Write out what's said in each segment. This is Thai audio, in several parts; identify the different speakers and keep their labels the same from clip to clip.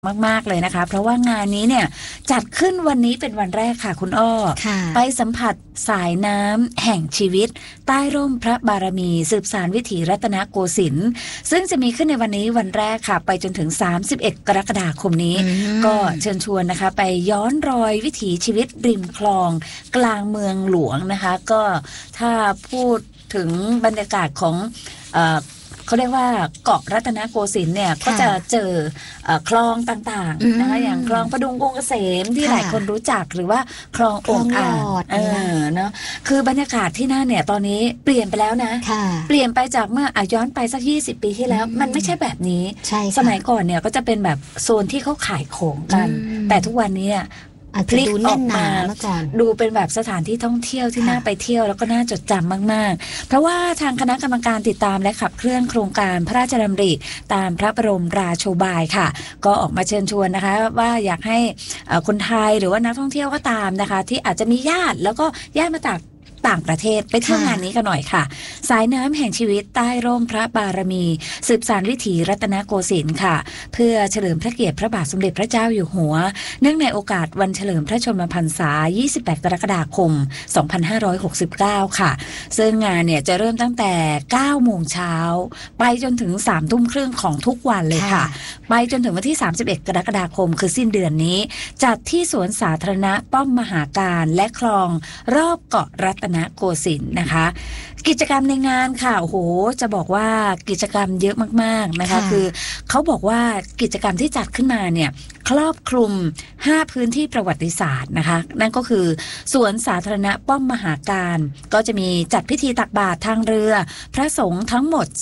Speaker 1: มากๆเลยนะคะเพราะว่างานนี้เนี่ยจัดขึ้นวันนี้เป็นวันแรกค่ะคุณอ้อไปสัมผัสสายน้ำแห่งชีวิตใต้ร่มพระบารมีสืบสานวิถีรัตนโกสินทร์ซึ่งจะมีขึ้นในวันนี้วันแรกค่ะไปจนถึง31กรกฎาคมนี้ก็เชิญชวนนะคะไปย้อนรอยวิถีชีวิตริมคลองกลางเมืองหลวงนะคะก็ถ้าพูดถึงบรรยากาศของเขาเรียกว่าเกาะรัตนโกสินทร์เนี่ยก็จะเจอคลองต่างๆนะคะอย่างคลองพดุงกรุงเกษมที่หลายคนรู้จักหรือว่าคลององอ่างเนาะคือบรรยากาศที่นั่นเนี่ยตอนนี้เปลี่ยนไปแล้วนะเปลี่ยนไปจากเมื่อย้อนไปสัก20 ปีที่แล้วมันไม่ใช่แบบนี้สมัยก่อนเนี่ยก็จะเป็นแบบโซนที่เขาขายของกันแต่ทุกวันนี้พลิกออกมาดูเป็นแบบสถานที่ท่องเที่ยวที่น่าไปเที่ยวแล้วก็น่าจดจำมากๆเพราะว่าทางคณะกรรมการติดตามและขับเคลื่อนโครงการพระราชดำริตามพระบรมราโชบายค่ะก็ออกมาเชิญชวนนะคะว่าอยากให้คนไทยหรือว่านักท่องเที่ยวก็ตามนะคะที่อาจจะมีญาติแล้วก็ญาติมาจากต่างประเทศไปเที่ยวงานนี้กันหน่อยค่ะสายน้ำแห่งชีวิตใต้ร่มพระบารมีสืบสานวิถีรัตนโกสินทร์ค่ะเพื่อเฉลิมพระเกียรติพระบาทสมเด็จพระเจ้าอยู่หัวเนื่องในโอกาสวันเฉลิมพระชนมพรรษา28กรกฎาคม2569ค่ะซึ่งงานเนี่ยจะเริ่มตั้งแต่9 โมงเช้าไปจนถึง3 ทุ่มครึ่งของทุกวันเลยค่ะไปจนถึงวันที่31กรกฎาคมคือสิ้นเดือนนี้จัดที่สวนสาธารณะป้อมมหาการและคลองรอบเกาะรัตนโกสินทร์นะคะกิจกรรมในงานค่ะโอ้โหจะบอกว่ากิจกรรมเยอะมากๆนะคะคือเขาบอกว่ากิจกรรมที่จัดขึ้นมาเนี่ยครอบคลุม5 พื้นที่ประวัติศาสตร์นะคะนั่นก็คือสวนสาธารณะป้อมมหาการก็จะมีจัดพิธีตักบาตรทางเรือพระสงฆ์ทั้งหมด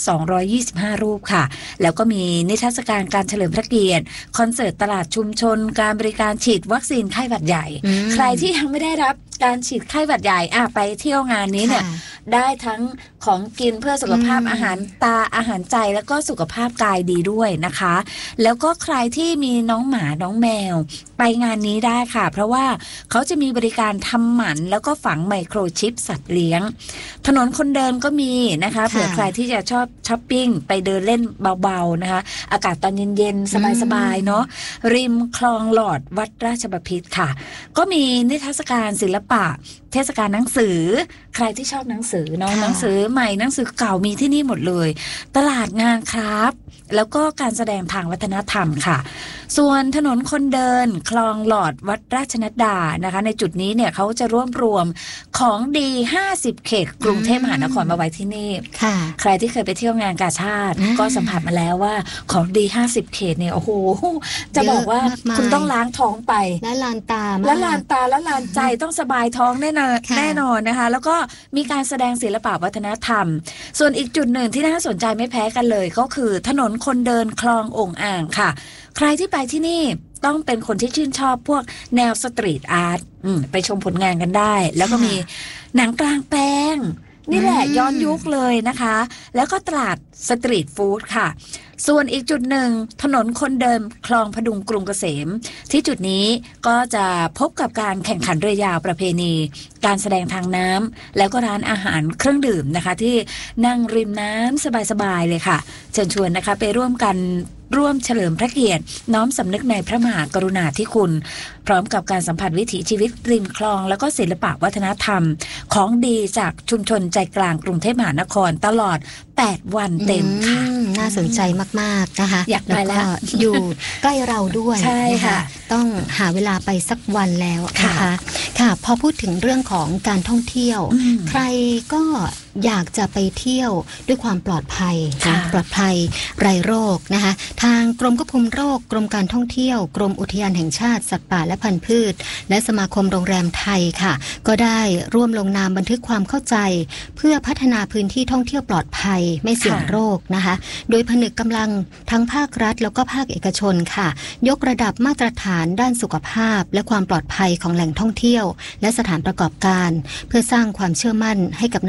Speaker 1: 225 รูปค่ะแล้วก็มีนิทรรศการการเฉลิมพระเกียรติคอนเสิร์ตตลาดชุมชนการบริการฉีดวัคซีนไข้หวัดใหญ่ใครที่ยังไม่ได้รับการฉีดไข้หวัดใหญ่ไปเที่ยวงานนี้เนี่ยได้ทั้งของกินเพื่อสุขภาพอาหารตาอาหารใจแล้วก็สุขภาพกายดีด้วยนะคะแล้วก็ใครที่มีน้องหมาน้องแมวไปงานนี้ได้ค่ะเพราะว่าเขาจะมีบริการทำหมันแล้วก็ฝังไมโครชิปสัตว์เลี้ยงถนนคนเดินก็มีนะคะเผื่อใครที่จะชอบช้อปปิ้งไปเดินเล่นเบาๆนะคะอากาศตอนเย็นๆสบายๆเนาะริมคลองหลอดวัดราชบพิตรค่ะก็มีนิทรรศการศิลปะเทศกาลหนังสือใครที่ชอบหนังสือเนาะหนังสือใหม่หนังสือเก่ามีที่นี่หมดเลยตลาดงานครับแล้วก็การแสดงทางวัฒนธรรมค่ะส่วนถนนคนเดินคลองหลอดวัดราชนัดดานะคะในจุดนี้เนี่ยเขาจะรวมของดี50 เขตกรุงเทพมหานครมาไว้ที่นี่ใครที่เคยไปเที่ยวงานกาชาดก็สัมผัสมาแล้วว่าของดี50 เขตเนี่ยโอ้โหจะบอกว่าคุณต้องล้างท้องไป
Speaker 2: และลานตา
Speaker 1: และลานใจต้องสบายท้องแน่นอนนะคะแล้วก็มีการแสดงศิลปะวัฒนธรรมส่วนอีกจุดหนึ่งที่น่าสนใจไม่แพ้กันเลยก็คือถนนคนเดินคลององอ่างค่ะใครที่ไปที่นี่ต้องเป็นคนที่ชื่นชอบพวกแนวสตรีทอาร์ตไปชมผลงานกันได้แล้วก็มีหนังกลางแปลงนี่แหละย้อนยุคเลยนะคะแล้วก็ตลาดสตรีทฟู้ดค่ะส่วนอีกจุดหนึ่งถนนคนเดินคลองพดุงกรุงเกษมที่จุดนี้ก็จะพบกับการแข่งขันเรือยาวประเพณีการแสดงทางน้ำแล้วก็ร้านอาหารเครื่องดื่มนะคะที่นั่งริมน้ำสบายๆเลยค่ะเชิญชวนนะคะไปร่วมเฉลิมพระเกียรติน้อมสำนึกในพระมหากรุณาธิคุณพร้อมกับการสัมผัสวิถีชีวิตริมคลองแล้วก็ศิลปะวัฒนธรรมของดีจากชุมชนใจกลางกรุงเทพมหานครตลอด8 วันเต็มค่ะ
Speaker 2: น่าสนใจมากๆนะคะ
Speaker 1: อยากไปแล้ว
Speaker 2: อยู่ใกล้เราด้วย
Speaker 1: ใช่ค่ะ
Speaker 2: ต้องหาเวลาไปสักวันแล้วนะคะค่ะพอพูดถึงเรื่องของการท่องเที่ยวใครก็อยากจะไปเที่ยวด้วยความปลอดภัยปลอดภัยไร้โรคนะคะทางกรมควบคุมโรคกรมการท่องเที่ยวกรมอุทยานแห่งชาติสัตว์ป่าและพันธุ์พืชและสมาคมโรงแรมไทยค่ะก็ได้ร่วมลงนามบันทึกความเข้าใจเพื่อพัฒนาพื้นที่ท่องเที่ยวปลอดภัยไม่เสี่ยงโรคนะคะโดยผนึกกำลังทั้งภาครัฐแล้วก็ภาคเอกชนค่ะยกระดับมาตรฐานด้านสุขภาพและความปลอดภัยของแหล่งท่องเที่ยวและสถานประกอบการเพื่อสร้างความเชื่อมั่นให้กับนักท่องเที่ยว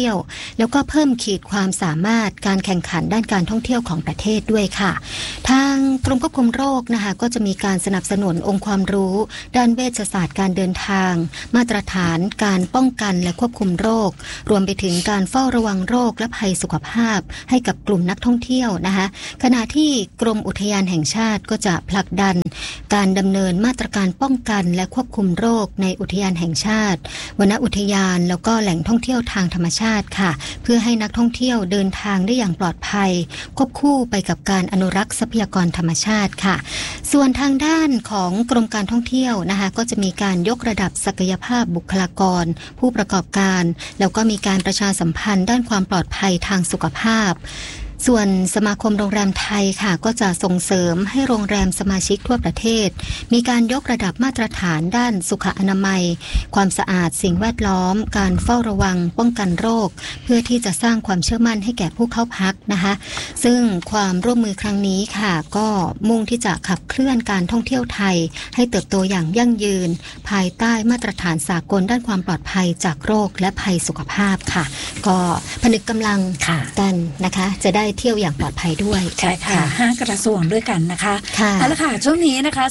Speaker 2: ที่ยวแล้วก็เพิ่มขีดความสามารถการแข่งขันด้านการท่องเที่ยวของประเทศด้วยค่ะทางกรมควบคุมโรคนะคะก็จะมีการสนับสนุนองค์ความรู้ด้านเวชศาสตร์การเดินทางมาตรฐานการป้องกันและควบคุมโรครวมไปถึงการเฝ้าระวังโรคและภัยสุขภาพให้กับกลุ่มนักท่องเที่ยวนะคะขณะที่กรมอุทยานแห่งชาติก็จะผลักดันการดำเนินมาตรการป้องกันและควบคุมโรคในอุทยานแห่งชาติวนอุทยานแล้วก็แหล่งท่องเที่ยวทางธรรมชาติค่ะเพื่อให้นักท่องเที่ยวเดินทางได้อย่างปลอดภัยควบคู่ไปกับการอนุรักษ์ทรัพยากรธรรมชาติค่ะส่วนทางด้านของกรมการท่องเที่ยวนะคะก็จะมีการยกระดับศักยภาพบุคลากรผู้ประกอบการแล้วก็มีการประชาสัมพันธ์ด้านความปลอดภัยทางสุขภาพส่วนสมาคมโรงแรมไทยค่ะก็จะส่งเสริมให้โรงแรมสมาชิกทั่วประเทศมีการยกระดับมาตรฐานด้านสุขอนามัยความสะอาดสิ่งแวดล้อมการเฝ้าระวังป้องกันโรคเพื่อที่จะสร้างความเชื่อมั่นให้แก่ผู้เข้าพักนะคะซึ่งความร่วมมือครั้งนี้ค่ะก็มุ่งที่จะขับเคลื่อนการท่องเที่ยวไทยให้เติบโตอย่างยั่งยืนภายใต้มาตรฐานสากลด้านความปลอดภัยจากโรคและภัยสุขภาพค่ะก็ผนึกกำลังกันนะคะจะได้เที่ยวอย่างปลอดภัยด้วย
Speaker 1: ใช่ค่ะ5กระทรวงด้วยกันนะคะเอาละค่ะช่วงนี้นะคะ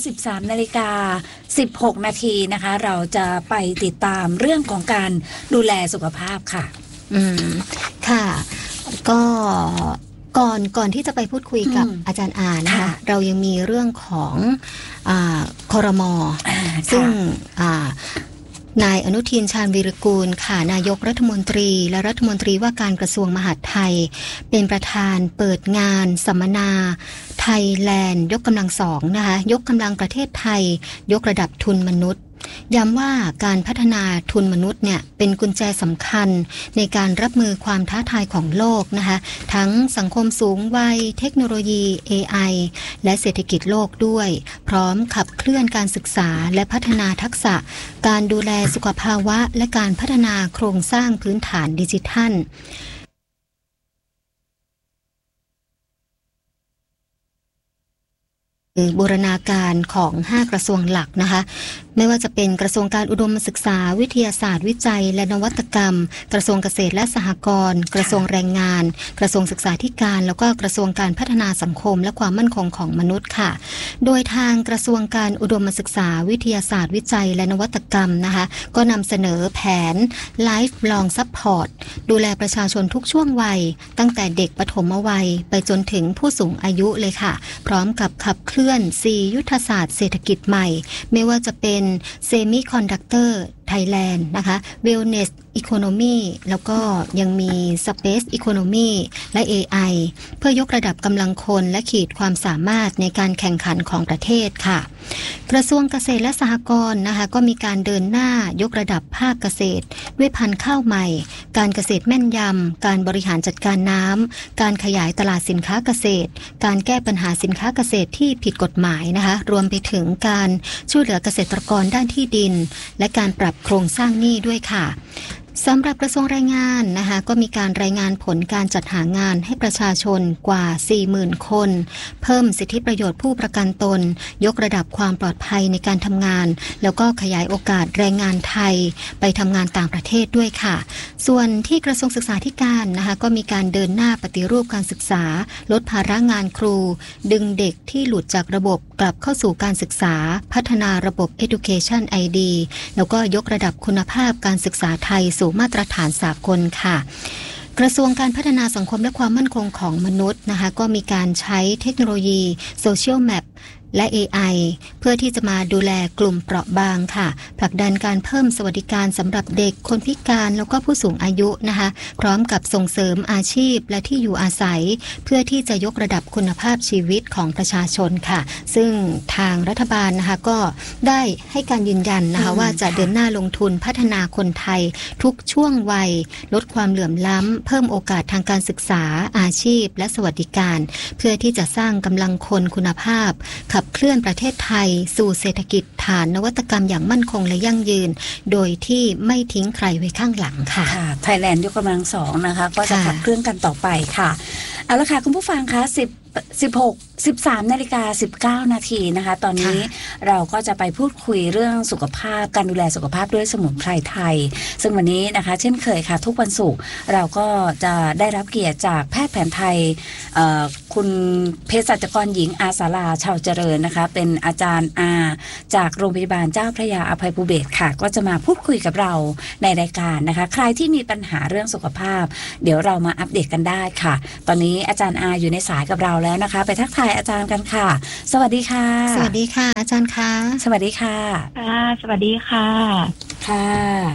Speaker 1: 13:16 นาทีนะคะเราจะไปติดตามเรื่องของการดูแลสุขภาพค่ะ
Speaker 2: ค่ะก็ก่อนที่จะไปพูดคุยกับอาจารย์อานะคะเรายังมีเรื่องของครม.ซึ่งนายอนุทินชาญวีรกูลค่ะนายกรัฐมนตรีและรัฐมนตรีว่าการกระทรวงมหาดไทยเป็นประธานเปิดงานสัมมนาไทยแลนด์ยกกำลัง2นะคะยกกำลังประเทศไทยยกระดับทุนมนุษย์ย้ำว่าการพัฒนาทุนมนุษย์เนี่ยเป็นกุญแจสำคัญในการรับมือความท้าทายของโลกนะคะทั้งสังคมสูงวัยเทคโนโลยี AI และเศรษฐกิจโลกด้วยพร้อมขับเคลื่อนการศึกษาและพัฒนาทักษะการดูแลสุขภาวะและการพัฒนาโครงสร้างพื้นฐานดิจิทัลบูรณาการของ5กระทรวงหลักนะคะไม่ว่าจะเป็นกระทรวงการอุดมศึกษาวิทยาศาสตร์วิจัยและนวัตกรรมกระทรวงเกษตรและสหกรณ์กระทรวงแรงงานกระทรวงศึกษาธิการแล้วก็กระทรวงการพัฒนาสังคมและความมั่นคงของมนุษย์ค่ะโดยทางกระทรวงการอุดมศึกษาวิทยาศาสตร์วิจัยและนวัตกรรมนะคะก็นำเสนอแผน Lifelong Support ดูแลประชาชนทุกช่วงวัยตั้งแต่เด็กปฐมวัยไปจนถึงผู้สูงอายุเลยค่ะพร้อมกับขับเคลื่อน4ยุทธศาสตร์เศรษฐกิจใหม่ไม่ว่าจะเป็นSemiconductor Thailand นะคะ Wellness Economy แล้วก็ยังมี Space Economy และ AI เพื่อยกระดับกำลังคนและขีดความสามารถในการแข่งขันของประเทศค่ะกระทรวงเกษตรและสหกรณ์นะคะก็มีการเดินหน้ายกระดับภาคเกษตรด้วยพันธุ์ข้าวใหม่การเกษตรแม่นยำการบริหารจัดการน้ำการขยายตลาดสินค้าเกษตรการแก้ปัญหาสินค้าเกษตรที่ผิดกฎหมายนะคะรวมไปถึงการช่วยเหลือเกษตรกรด้านที่ดินและการปรับโครงสร้างหนี้ด้วยค่ะสำหรับกระทรวงแรงงานนะคะก็มีการรายงานผลการจัดหางานให้ประชาชนกว่า 40,000 คนเพิ่มสิทธิประโยชน์ผู้ประกันตนยกระดับความปลอดภัยในการทำงานแล้วก็ขยายโอกาสแรงงานไทยไปทำงานต่างประเทศด้วยค่ะส่วนที่กระทรวงศึกษาธิการนะคะก็มีการเดินหน้าปฏิรูปการศึกษาลดภาระงานครูดึงเด็กที่หลุดจากระบบกลับเข้าสู่การศึกษาพัฒนาระบบ Education ID แล้วก็ยกระดับคุณภาพการศึกษาไทยสู่มาตรฐานสากลค่ะกระทรวงการพัฒนาสังคมและความมั่นคงของมนุษย์นะคะก็มีการใช้เทคโนโลยีโซเชียลแมปและ AI เพื่อที่จะมาดูแลกลุ่มเปราะบางค่ะผลักดันการเพิ่มสวัสดิการสำหรับเด็กคนพิการแล้วก็ผู้สูงอายุนะคะพร้อมกับส่งเสริมอาชีพและที่อยู่อาศัยเพื่อที่จะยกระดับคุณภาพชีวิตของประชาชนค่ะซึ่งทางรัฐบาลนะคะก็ได้ให้การยืนยันนะคะว่าจะเดินหน้าลงทุนพัฒนาคนไทยทุกช่วงวัยลดความเหลื่อมล้ำเพิ่มโอกาสทางการศึกษาอาชีพและสวัสดิการเพื่อที่จะสร้างกำลังคนคุณภาพขับเคลื่อนประเทศไทยสู่เศรษฐกิจผ่านนวัตกรรมอย่างมั่นคงและยั่งยืนโดยที่ไม่ทิ้งใครไว้ข้างหลังค่ะ
Speaker 1: ไทยแลนด์ยกกำลังสองนะคะก็จะขับเคลื่อนกันต่อไปค่ะเอาละค่ะคุณผู้ฟังคะ13 นาฬิกา 19 นาทีนะคะตอนนี้เราก็จะไปพูดคุยเรื่องสุขภาพการดูแลสุขภาพด้วยสมุนไพรไทยซึ่งวันนี้นะคะเช่นเคยค่ะทุกวันศุกร์เราก็จะได้รับเกียรติจากแพทย์แผนไทยคุณเภสัชกรหญิงอาสาราชาวเจริญนะคะเป็นอาจารย์จากโรงพยาบาลเจ้าพระยาอภัยภูเบศรค่ะก็จะมาพูดคุยกับเราในรายการนะคะใครที่มีปัญหาเรื่องสุขภาพเดี๋ยวเรามาอัปเดตกันได้ค่ะตอนนี้อาจารย์อยู่ในสายกับเราแล้วนะคะไปทักทายอาจารย์กันค่ะสวัสดีค่ะ
Speaker 2: สวัสดีค่ะอาจารย์คะ
Speaker 1: สวัสดีค่ะ
Speaker 3: สวัสดีค่ะ
Speaker 1: ค่ะ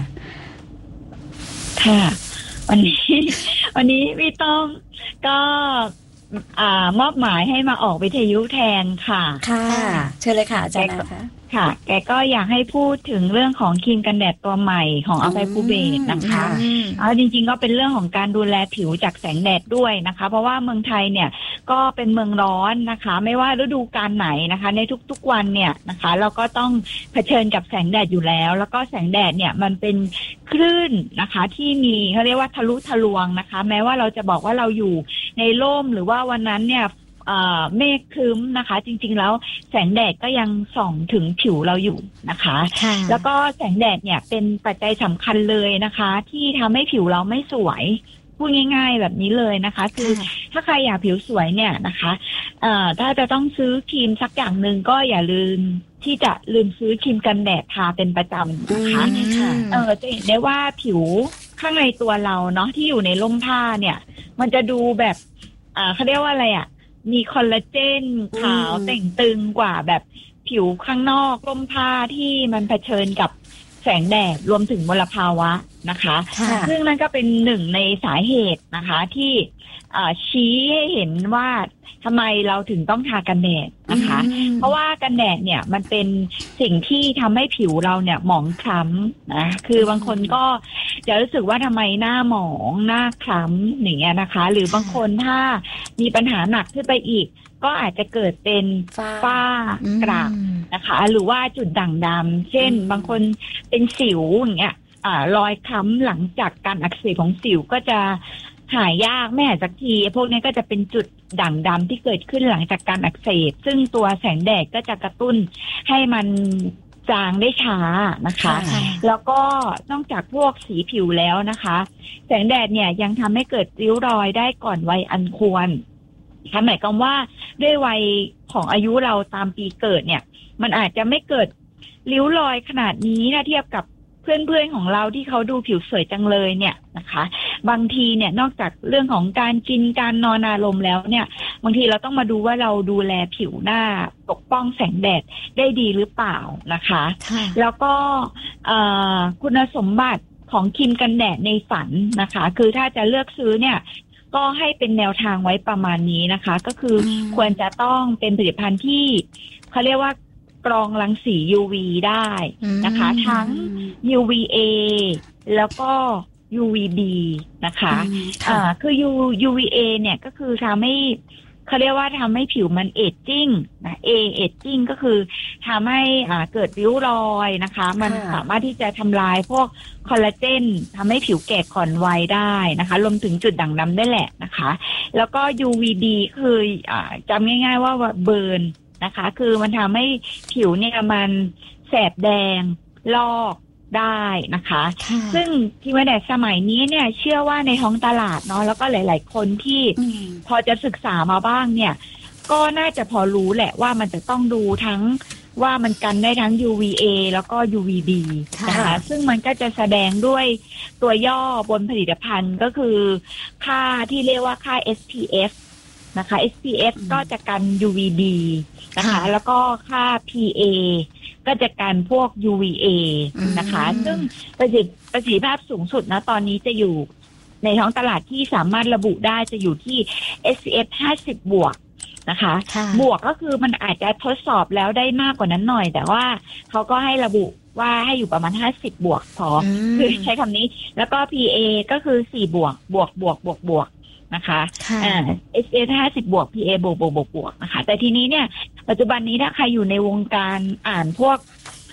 Speaker 3: วันนี้พี่ต้องก็มอบหมายให้มาออกวิทยุแทนค่ะ
Speaker 1: เชิญเลยค่ะอาจารย์นะคะ
Speaker 3: ค่ะแกก็อยากให้พูดถึงเรื่องของครีมกันแดดตัวใหม่ของอภัยภูเบศรนะคะจริงๆก็เป็นเรื่องของการดูแลผิวจากแสงแดดด้วยนะคะเพราะว่าเมืองไทยเนี่ยก็เป็นเมืองร้อนนะคะไม่ว่าฤดูกาลไหนนะคะในทุกๆวันเนี่ยนะคะเราก็ต้องเผชิญกับแสงแดดอยู่แล้วก็แสงแดดเนี่ยมันเป็นคลื่นนะคะที่มีเขาเรียกว่าทะลุทะลวงนะคะแม้ว่าเราจะบอกว่าเราอยู่ในร่มหรือว่าวันนั้นเนี่ยเมฆครึ้มนะคะจริงๆแล้วแสงแดดก็ยังส่องถึงผิวเราอยู่นะคะแล้วก็แสงแดดเนี่ยเป็นปัจจัยสำคัญเลยนะคะที่ทำให้ผิวเราไม่สวยพูดง่ายๆแบบนี้เลยนะคะคือถ้าใครอยากผิวสวยเนี่ยนะคะถ้าจะต้องซื้อครีมสักอย่างหนึ่งก็อย่าลืมที่จะซื้อครีมกันแดดทาเป็นประจำนะคะจะเห็นได้ว่าผิวข้างในตัวเราเนาะที่อยู่ในร่มผ้าเนี่ยมันจะดูแบบเขาเรียกว่าอะไรมีคอลลาเจนขาวเต่งตึงกว่าแบบผิวข้างนอกร่มผ้าที่มันเผชิญกับแสงแดดรวมถึงมลภาวะนะคะซึ่งนั่นก็เป็นหนึ่งในสาเหตุนะคะที่ชี้ให้เห็นว่าทำไมเราถึงต้องทากันแดดนะคะเพราะว่ากันแดดเนี่ยมันเป็นสิ่งที่ทำให้ผิวเราเนี่ยหมองคล้ำนะคือบางคนก็จะรู้สึกว่าทำไมหน้าหมองหน้าคล้ำอย่างเงี้ยนะคะหรือบางคนถ้ามีปัญหาหนักขึ้นไปอีกก็อาจจะเกิดเป็นฝ้ากระนะคะหรือว่าจุดด่างดำเช่นบางคนเป็นสิวอย่างเงี้ยรอยคล้ำหลังจากการอักเสบของสิวก็จะหายยากไม่หายสักทีพวกนี้ก็จะเป็นจุดด่างดำที่เกิดขึ้นหลังจากการอักเสบซึ่งตัวแสงแดดก็จะกระตุ้นให้มันจางได้ช้านะคะแล้วก็นอกจากพวกสีผิวแล้วนะคะแสงแดดเนี่ยยังทำให้เกิดริ้วรอยได้ก่อนวัยอันควรหมายความว่าด้วยวัยของอายุเราตามปีเกิดเนี่ยมันอาจจะไม่เกิดริ้วรอยขนาดนี้นะเทียบกับเพื่อนๆของเราที่เขาดูผิวสวยจังเลยเนี่ยนะคะบางทีเนี่ยนอกจากเรื่องของการกินการนอนอารมณ์แล้วเนี่ยบางทีเราต้องมาดูว่าเราดูแลผิวหน้าปกป้องแสงแดดได้ดีหรือเปล่านะคะแล้วก็คุณสมบัติของครีมกันแดดในฝันนะคะคือถ้าจะเลือกซื้อเนี่ยก็ให้เป็นแนวทางไว้ประมาณนี้นะคะก็คือควรจะต้องเป็นผลิตภัณฑ์ที่เขาเรียกว่ากรองรังสี UV ได้นะคะทั้ง UVA แล้วก็ UVB นะคะคือ UVA เนี่ยก็คือทำให้เขาเรียกว่าทำให้ผิวมันเอจจิ้งนะเอจจิ้งก็คือทำให้เกิดริ้วรอยนะคะมันสามารถที่จะทำลายพวกคอลลาเจนทำให้ผิวแก่ก่อนวัยได้นะคะรวมถึงจุดด่างดำได้แหละนะคะแล้วก็ UVB คือจำง่ายๆว่าเบิร์นนะคะคือมันทำให้ผิวเนี่ยมันแสบแดงลอกได้นะคะซึ่งที่ว่าแดดสมัยนี้เนี่ยเชื่อว่าในท้องตลาดเนาะแล้วก็หลายๆคนที่พอจะศึกษามาบ้างเนี่ยก็น่าจะพอรู้แหละว่ามันจะต้องดูทั้งว่ามันกันได้ทั้ง UVA แล้วก็ UVB นะคะซึ่งมันก็จะแสดงด้วยตัวย่อบนผลิตภัณฑ์ก็คือค่าที่เรียกว่าค่า SPF นะคะ SPF ก็จะกัน UVB นะคะแล้วก็ค่า PA ก็จะกันพวก UVA นะคะซึ่งประสิทธิภาพสูงสุดนะตอนนี้จะอยู่ในท้องตลาดที่สามารถระบุได้จะอยู่ที่ SPF 50 บวกนะคะบวกก็คือมันอาจจะทดสอบแล้วได้มากกว่านั้นหน่อยแต่ว่าเขาก็ให้ระบุว่าให้อยู่ประมาณ50 บวกพอคือใช้คำนี้แล้วก็ PA ก็คือ4 บวกนะคะSPF 50 บวก PA บวกนะคะแต่ทีนี้เนี่ยปัจจุบันนี้ถ้าใครอยู่ในวงการอ่านพวก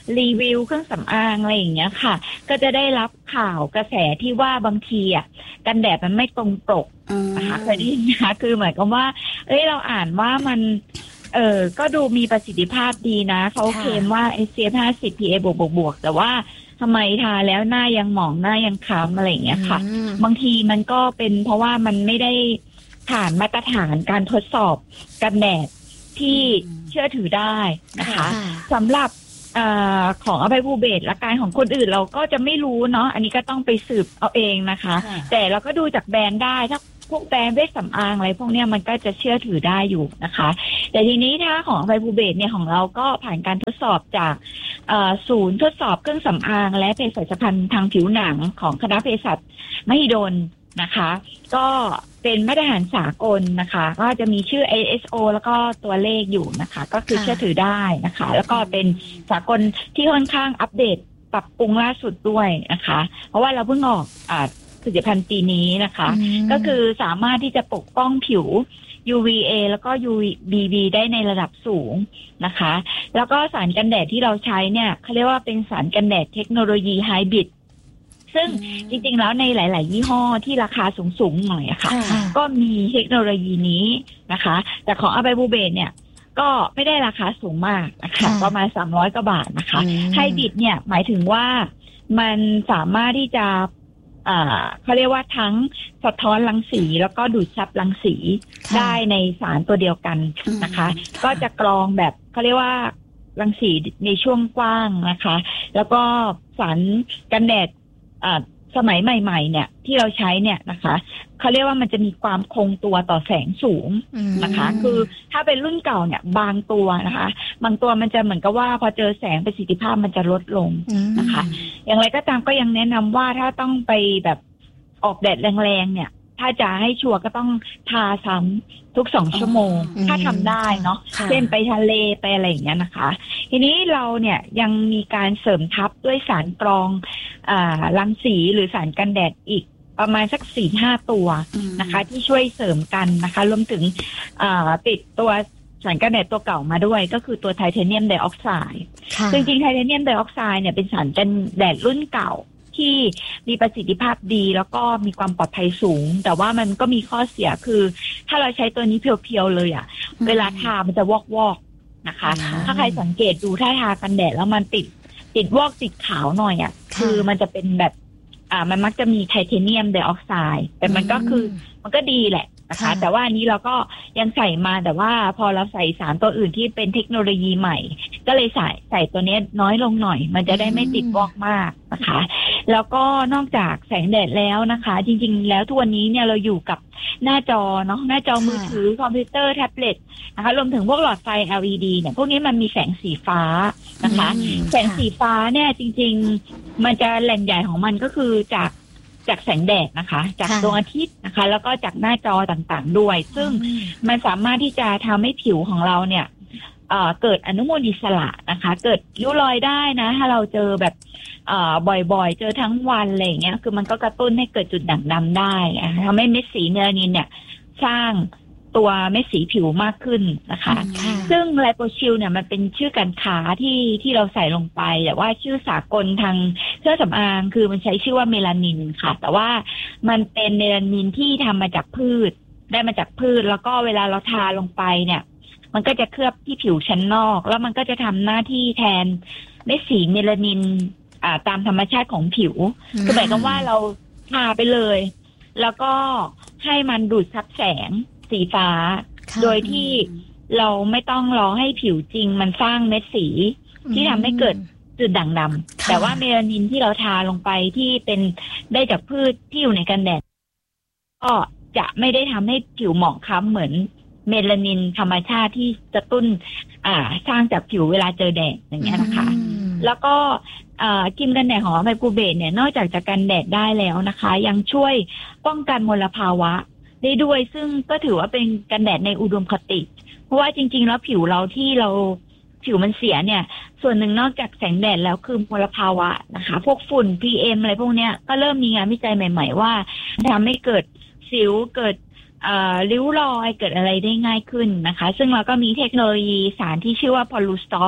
Speaker 3: รีวิวเครื่องสำอางอะไรอย่างเงี้ยค่ะก็จะได้รับข่าวกระแสที่ว่าบางทีอ่ะกันแดดมันไม่ตรงปกนะคะเคยได้ยินนะคะคือหมายความว่าเราอ่านว่ามันก็ดูมีประสิทธิภาพดีนะเขาเคลมว่า SPF 50 PA บวกแต่ว่าทำไมทาแล้วหน้ายังหมองหน้ายังคล้ำอะไรอย่างเงี้ยค่ะบางทีมันก็เป็นเพราะว่ามันไม่ได้ผ่านมาตรฐานการทดสอบกันแดดที่เชื่อถือได้นะคะสำหรับของอภัยภูเบศและการของคนอื่นเราก็จะไม่รู้เนาะอันนี้ก็ต้องไปสืบเอาเองนะคะแต่เราก็ดูจากแบรนด์ได้ถ้าพวกแบรนด์เวชสำอางอะไรพวกเนี้ยมันก็จะเชื่อถือได้อยู่นะคะแต่ทีนี้ถ้าของอภัยภูเบศเนี่ยของเราก็ผ่านการทดสอบจากศูนย์ทดสอบเครื่องสำอางและเภสัชภัณฑ์ทางผิวหนังของคณะเภสัชมหิดลนะคะก็เป็นมาตรฐานสากลนะคะก็จะมีชื่อ ISO แล้วก็ตัวเลขอยู่นะคะก็คือเชื่อถือได้นะคะแล้วก็เป็นสากลที่ค่อนข้างอัปเดตปรับปรุงล่าสุดด้วยนะคะเพราะว่าเราเพิ่งออกผลิตภัณฑ์ปีนี้นะคะก็คือสามารถที่จะปกป้องผิว UVA แล้วก็ UVB ได้ในระดับสูงนะคะแล้วก็สารกันแดดที่เราใช้เนี่ยเขาเรียกว่าเป็นสารกันแดดเทคโนโลยีไฮบริดซึ่งจริงๆแล้วในหลายๆยี่ห้อที่ราคาสูงๆหน่อยอะค่ะก็มีเทคโนโลยีนี้นะคะแต่ของอภัยภูเบศเนี่ยก็ไม่ได้ราคาสูงมากนะคะประมาณ300 กว่าบาทนะคะไฮบริดเนี่ยหมายถึงว่ามันสามารถที่จะเขาเรียกว่าทั้งสะท้อนรังสีแล้วก็ดูดซับรังสีได้ในสารตัวเดียวกันนะคะก็จะกรองแบบเขาเรียกว่ารังสีในช่วงกว้างนะคะแล้วก็สารกันแดดสมัยใหม่ๆเนี่ยที่เราใช้เนี่ยนะคะเขาเรียกว่ามันจะมีความคงตัวต่อแสงสูงนะคะคือถ้าเป็นรุ่นเก่าเนี่ยบางตัวนะคะบางตัวมันจะเหมือนกับว่าพอเจอแสงประสิทธิภาพมันจะลดลงนะคะอย่างไรก็ตามก็ยังแนะนำว่าถ้าต้องไปแบบออกแดดแรงๆเนี่ยถ้าจะให้ชัวร์ก็ต้องทาซ้ำทุก2 ชั่วโมงถ้าทำได้เนาะเช่นไปทะเลไปอะไรอย่างเงี้ยนะคะทีนี้เราเนี่ยยังมีการเสริมทับด้วยสารกรองรังสีหรือสารกันแดดอีกประมาณสัก 4-5 ตัวนะคะที่ช่วยเสริมกันนะคะรวมถึงติดตัวสารกันแดดตัวเก่ามาด้วยก็คือตัวไทเทเนียมไดออกไซด์จริงๆไทเทเนียมไดออกไซด์เนี่ยเป็นสารกันแดดรุ่นเก่าที่มีประสิทธิภาพดีแล้วก็มีความปลอดภัยสูงแต่ว่ามันก็มีข้อเสียคือถ้าเราใช้ตัวนี้เพียวๆเลยเวลาทามันจะวอกๆนะคะถ้าใครสังเกตดูถ้าทากันแดดแล้วมันติดวอกติดขาวหน่อยคือมันจะเป็นแบบมันมักจะมีไทเทเนียมไดออกไซด์แต่มันก็คือมันก็ดีแหละนะคะแต่ว่าอันนี้เราก็ยังใส่มาแต่ว่าพอเราใส่สารตัวอื่นที่เป็นเทคโนโลยีใหม่ก็เลยใส่ตัวนี้น้อยลงหน่อยมันจะได้ไม่ติดวอกมากนะคะแล้วก็นอกจากแสงแดดแล้วนะคะจริงๆแล้วทุกวันนี้เนี่ยเราอยู่กับหน้าจอเนาะหน้าจอมือถือคอมพิวเตอร์แท็บเล็ตนะคะรวมถึงพวกหลอดไฟ LED เนี่ยพวกนี้มันมีแสงสีฟ้านะคะแสงสีฟ้าเนี่ยจริงๆมันจะแหล่งใหญ่ของมันก็คือจากแสงแดดนะคะจากดวงอาทิตย์นะคะแล้วก็จากหน้าจอต่างๆด้วยซึ่งมันสามารถที่จะทำให้ผิวของเราเนี่ยเกิดอนุมูลอิสระนะคะเกิดริ้วรอยได้นะถ้าเราเจอแบบบ่อยๆเจอทั้งวันอะไรอย่างเงี้ยคือมันก็กระตุ้นให้เกิดจุดด่างดำได้ทำให้เม็ดสีเมลานินเนี่ยสร้างตัวเม็ดสีผิวมากขึ้นนะคะซึ่งไลโปชิลเนี่ยมันเป็นชื่อการค้าที่เราใส่ลงไปแต่ว่าชื่อสากลทางเครื่องสำอางคือมันใช้ชื่อว่าเมลานินค่ะแต่ว่ามันเป็นเมลานินที่ทำมาจากพืชได้มาจากพืชแล้วก็เวลาเราทาลงไปเนี่ยมันก็จะเคลือบที่ผิวชั้นนอกแล้วมันก็จะทำหน้าที่แทนเม็ดสีเมลานินตามธรรมชาติของผิวคือหมายความว่าเราทาไปเลยแล้วก็ให้มันดูดซับแสงสีฟ้าโดยที่เราไม่ต้องรอให้ผิวจริงมันสร้างเม็ดสีที่ทำให้เกิดจุดด่างดำแต่ว่าเมลานินที่เราทาลงไปที่เป็นได้จากพืชที่อยู่ในกันแดดก็จะไม่ได้ทำให้ผิวหมองคล้ำเหมือนเมลานินธรรมชาติที่กระตุ้นสร้างจากผิวเวลาเจอแดดอย่างเงี้ยนะคะแล้วก็ครีมกันแดดของอภัยภูเบศเนี่ยนอกจากจะกันแดดได้แล้วนะคะยังช่วยป้องกันมลภาวะได้ด้วยซึ่งก็ถือว่าเป็นกันแดดในอุดมคติเพราะว่าจริงๆแล้วผิวเราที่เราผิวมันเสียเนี่ยส่วนหนึ่งนอกจากแสงแดดแล้วคือมลภาวะนะคะพวกฝุ่น PM อะไรพวกเนี้ยก็เริ่มมีงานวิจัยใหม่ๆว่าทำให้เกิดสิวเกิดริ้วรอยเกิดอะไรได้ง่ายขึ้นนะคะซึ่งเราก็มีเทคโนโลยีสารที่ชื่อว่าพอลูสต็อป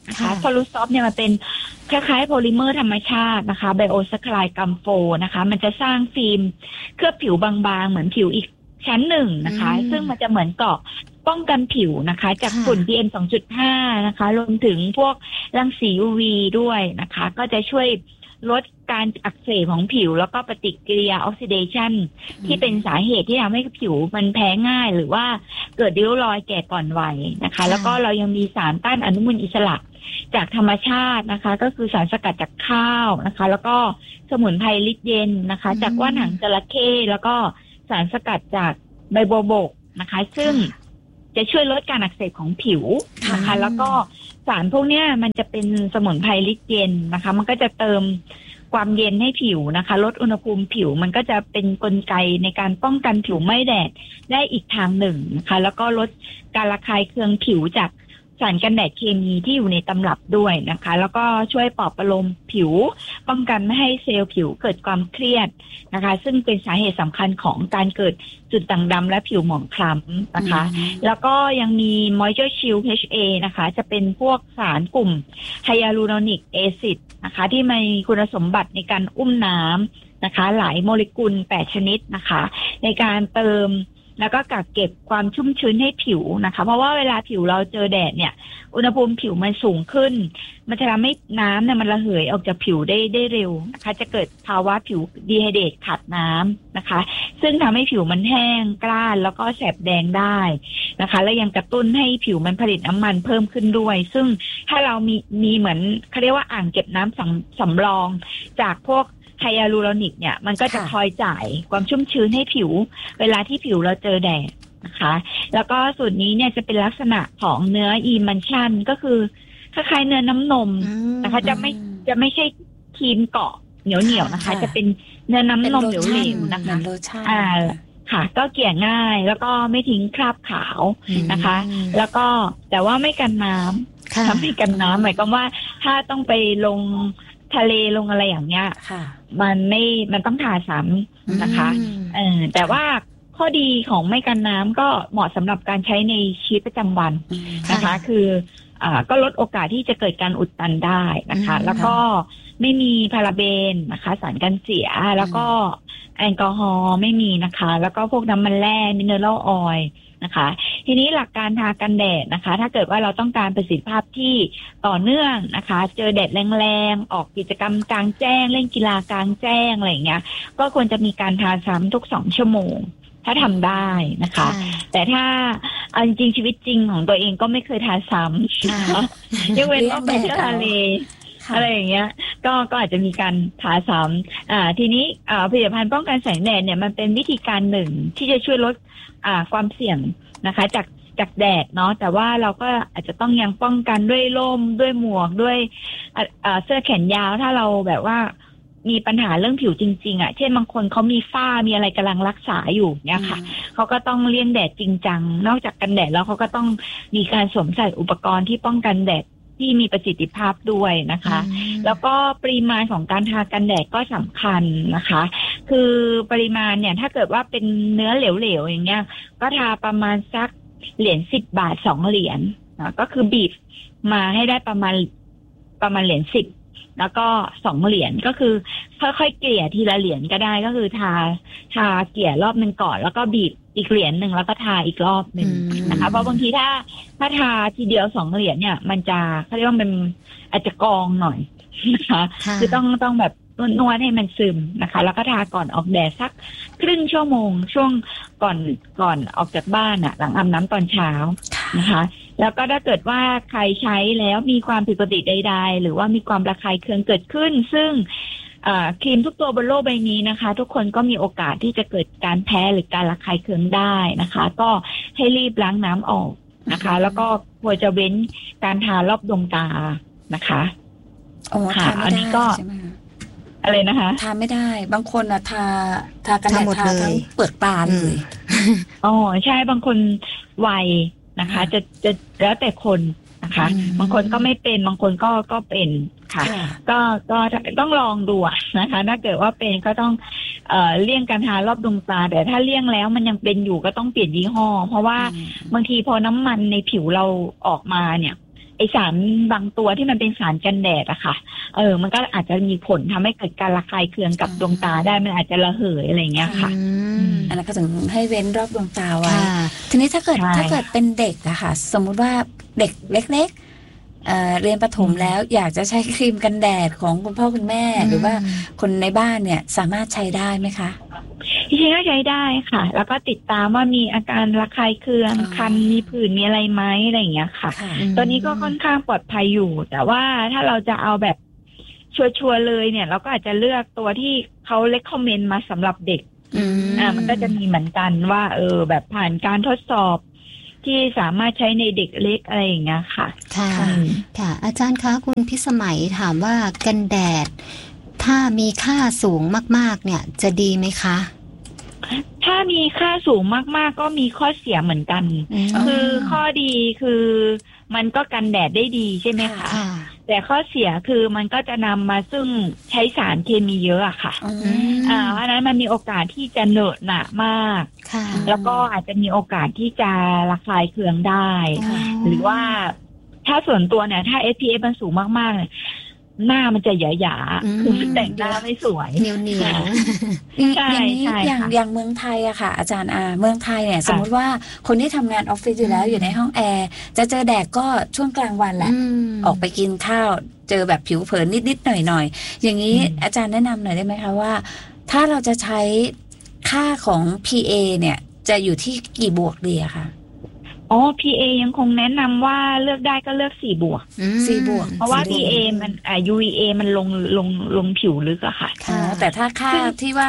Speaker 3: นะคะโซลูซอฟเนี่ยมันเป็นคล้ายๆโพลิเมอร์ธรรมชาตินะคะไบโอแซคคาไรด์กัมโฟนะคะมันจะสร้างฟิล์มเคลือบผิวบางๆเหมือนผิวอีกชั้นหนึ่งนะคะซึ่งมันจะเหมือนเกราะป้องกันผิวนะคะจากฝุ่น PM 2.5 นะคะรวมถึงพวกรังสี UV ด้วยนะคะก็จะช่วยลดการอักเสบของผิวแล้วก็ปฏิกิริยาออกซิเดชันที่เป็นสาเหตุที่ทำให้ผิวมันแพ้ง่ายหรือว่าเกิดริ้วรอยแก่ก่อนวัยนะคะแล้วก็เรายังมีสารต้านอนุมูลอิสระจากธรรมชาตินะคะก็คือสารสกัดจากข้าวนะคะแล้วก็สมุนไพรลิตเย็นนะคะจากว่านหางจระเข้แล้วก็สารสกัดจากใบบัวบกนะคะซึ่งจะช่วยลดการอักเสบของผิวนะคะแล้วก็สารพวกนี้มันจะเป็นสมุนไพรลิตเย็นนะคะมันก็จะเติมความเย็นให้ผิวนะคะลดอุณหภูมิผิวมันก็จะเป็นกลไกในการป้องกันผิวไม่แดดได้อีกทางหนึ่งนะคะแล้วก็ลดการระคายเคืองผิวจากสารกันแดดเคมีที่อยู่ในตำรับด้วยนะคะแล้วก็ช่วยปลอบประโลมผิวป้องกันไม่ให้เซลล์ผิวเกิดความเครียดนะคะซึ่งเป็นสาเหตุสำคัญของการเกิดจุดด่างดำและผิวหมองคล้ำนะคะแล้วก็ยังมี Moisture Shield HA นะคะจะเป็นพวกสารกลุ่มไฮยาลูรอนิกแอซิดนะคะที่มีคุณสมบัติในการอุ้มน้ำนะคะหลายโมเลกุล8ชนิดนะคะในการเติมแล้วก็กักเก็บความชุ่มชื้นให้ผิวนะคะเพราะว่าเวลาผิวเราเจอแดดเนี่ยอุณหภูมิผิวมันสูงขึ้นมันจะทำให้น้ำเนี่ยมันระเหยออกจากผิวได้เร็วนะคะจะเกิดภาวะผิวดีไฮเดรตขาดน้ำนะคะซึ่งทำให้ผิวมันแห้งกร้านแล้วก็แสบแดงได้นะคะและยังกระตุ้นให้ผิวมันผลิตน้ำมันเพิ่มขึ้นด้วยซึ่งถ้าเรามีเหมือนเขาเรียกว่าอ่างเก็บน้ำสำรองจากพวกไฮยาลูรอนิกเนี่ยมันก็จะคอยจ่ายความชุ่มชื้นให้ผิวเวลาที่ผิวเราเจอแดดนะคะแล้วก็สูตรนี้เนี่ยจะเป็นลักษณะของเนื้ออีมันชั่นก็คือคล้ายๆเนื้อน้ำนมนะคะจะไม่ใช่ครีมเกาะเหนียวนะคะจะเป็นเนื้อน้ำนมเหลวๆนะคะค่ะก็เกลี่ยง่ายแล้วก็ไม่ทิ้งคราบขาวนะคะแล้วก็แต่ว่าไม่กันน้ำทำให้กันน้ำหมายความว่าถ้าต้องไปลงทะเลลงอะไรอย่างเงี้ยมันต้องทาซ้ำนะคะแต่ว่าข้อดีของไม่กันน้ำก็เหมาะสำหรับการใช้ในชีวิตประจำวันนะคะคือก็ลดโอกาสที่จะเกิดการอุดตันได้นะคะแล้วก็ไม่มีพาราเบนนะคะสารกันเสียแล้วก็แอลกอฮอล์ไม่มีนะคะแล้วก็พวกน้ำมันแร่มิเนอรัลออยล์นะคะทีนี้หลักการทากันแดดนะคะถ้าเกิดว่าเราต้องการประสิทธิภาพที่ต่อเนื่องนะคะเจอแดดแรงๆออกกิจกรรมกลางแจ้งเล่นกีฬากลางแจ้งอะไรอย่างเงี้ยก็ควรจะมีการทาซ้ำทุก2ชั่วโมงถ้าทำได้นะคะแต่ถ้าเอาจริงชีวิตจริงของตัวเองก็ไม่เคยทาซ้ำยกเว้นว่าไปเที่ยวทะเลอะไรอย่างเงี้ยก็อาจจะมีการทาซ้ำทีนี้ผลิตภัณฑ์ป้องกันแสงแดดเนี่ยมันเป็นวิธีการหนึ่งที่จะช่วยลดความเสี่ยงนะคะจากแดดเนาะแต่ว่าเราก็อาจจะต้องยังป้องกันด้วยร่มด้วยหมวกด้วยเสื้อแขนยาวถ้าเราแบบว่ามีปัญหาเรื่องผิวจริงๆเช่นบางคนเขามีฝ้ามีอะไรกำลังรักษาอยู่เนี่ยค่ะเขาก็ต้องเลี่ยงแดดจริงจังนอกจากกันแดดแล้วเขาก็ต้องมีการสวมใส่อุปกรณ์ที่ป้องกันแดดที่มีประสิทธิภาพด้วยนะคะแล้วก็ปริมาณของการทากันแดดก็สำคัญนะคะคือปริมาณเนี่ยถ้าเกิดว่าเป็นเนื้อเหลวๆอย่างเงี้ยก็ทาประมาณสักเหรียญ10 บาท2เหรียญก็คือบีบมาให้ได้ประมาณเหรียญ10แล้วก็2เหรียญก็คือค่อยๆเกลี่ยทีละเหรียญก็ได้ก็คือทาเกลี่ยรอบนึงก่อนแล้วก็บีบอีกเหรียญนึงแล้วก็ทาอีกรอบนึงนะคะเพราะบางทีถ้าทาทีเดียว2เหรียญเนี่ยมันจะเขาเรียกว่ามันอาจจะกองหน่อยนะคะคือต้องแบบนวดให้มันซึมนะคะแล้วก็ทาก่อนออกแดดสักครึ่งชั่วโมงช่วงก่อนออกจากบ้านหลังอาบน้ำตอนเช้านะคะแล้วก็ถ้าเกิดว่าใครใช้แล้วมีความผิดปกติใดๆหรือว่ามีความระคายเคืองเกิดขึ้นซึ่งครีมทุกตัวบนโลกใบนี้นะคะทุกคนก็มีโอกาสที่จะเกิดการแพ้หรือการระคายเคืองได้นะคะก็ให้รีบล้างน้ำออกนะคะแล้วก็ควรจะเว้นการทารอบดวงตานะคะ
Speaker 1: ค่ะอันนี้ก็
Speaker 3: อะไรนะคะ
Speaker 1: ทาไม่ได้บางคนทากันแดดทาทั้งเปลือกตาเลย
Speaker 3: อ๋อใช่บางคนวัยนะคะจะแล้วแต่คนนะคะบางคนก็ไม่เป็นบางคนก็เป็นค่ะก็ต้องลองดูนะคะถ้าเกิดว่าเป็นก็ต้องเลี่ยงการทารอบดวงตาแต่ถ้าเลี่ยงแล้วมันยังเป็นอยู่ก็ต้องเปลี่ยนยี่ห้อเพราะว่าบางทีพอน้ำมันในผิวเราออกมาเนี่ยไอสารบางตัวที่มันเป็นสารกันแดดอะค่ะมันก็อาจจะมีผลทำให้เกิดการระคายเคืองกับดวงตาได้มันอาจจะระเหยอะไรเงี้ยค่ะ
Speaker 1: อันนั้นก็ถึงให้เว้นรอบดวงตาไว้ทีนี้ถ้าเกิดเป็นเด็กอะค่ะสมมุติว่าเด็กเล็กๆเรียนประถมแล้วอยากจะใช้ครีมกันแดดของคุณพ่อคุณแม่หรือว่าคนในบ้านเนี่ยสามารถใช้ได้ไหมคะ
Speaker 3: จริงๆก็ใช้ได้ค่ะแล้วก็ติดตามว่ามีอาการระคายเคืองคันมีผื่นมีอะไรไหมอะไรอย่างเงี้ยค่ะตัวนี้ก็ค่อนข้างปลอดภัยอยู่แต่ว่าถ้าเราจะเอาแบบชัวร์เลยเนี่ยเราก็อาจจะเลือกตัวที่เขาเรคคอมเมนต์มาสำหรับเด็กมันก็จะมีเหมือนกันว่าแบบผ่านการทดสอบที่สามารถใช้ในเด็กเล็กอะไรอย่างเงี้ยค่ะ
Speaker 2: ค่ะอาจารย์คะคุณพิสมัยถามว่ากันแดดถ้ามีค่าสูงมากๆเนี่ยจะดีไหมคะ
Speaker 3: ถ้ามีค่าสูงมากๆก็มีข้อเสียเหมือนกันคือข้อดีคือมันก็กันแดดได้ดีใช่ไหมคะแต่ข้อเสียคือมันก็จะนำมาซึ่งใช้สารเคมีเยอะอะค่ะเพราะนั้นมันมีโอกาสที่จะเหนอะหนะมากแล้วก็อาจจะมีโอกาสที่จะระคายเคืองได้หรือว่าถ้าส่วนตัวเนี่ยถ้า SPF มันสูงมากๆเนี่ยหน้ามันจะหยาๆคือแต่งหน้าไม่สวย
Speaker 2: เนียว
Speaker 1: ใช่อย่างเมืองไทยอะค่ะอาจารย์เมืองไทยเนี่ยสมมติว่าคนที่ทำงานออฟฟิศอยู่แล้วอยู่ในห้องแอร์จะเจอแดดก็ช่วงกลางวันแหละออกไปกินข้าวเจอแบบผิวเผินนิดๆหน่อยๆอย่างนี้อาจารย์แนะนำหน่อยได้ไหมคะว่าถ้าเราจะใช้ค่าของ PA เนี่ยจะอยู่ที่กี่บวกดีอะคะ
Speaker 3: PA ยังคงแนะนำว่าเลือกได้ก็เลือก4 บวก
Speaker 1: 4 บวก
Speaker 3: เพราะว่า PA มันUVA มันลงผิวลึกอะค่ะ
Speaker 1: แต่ถ้าค่าที่ว่า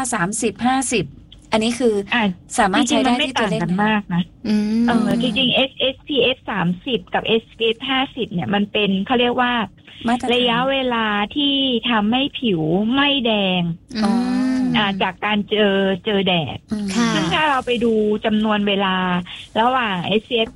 Speaker 1: 30-50อันนี้คือสามารถใช้ได้ที่ตัวเล็ก
Speaker 3: มากนะจริงๆ SPF 30กับ SPF 50เนี่ยมันเป็นเขาเรียกว่าระยะเวลาที่ทำให้ผิวไม่แดงจากการเจอแดดซึ่งถ้าเราไปดูจำนวนเวลาระหว่าง SPF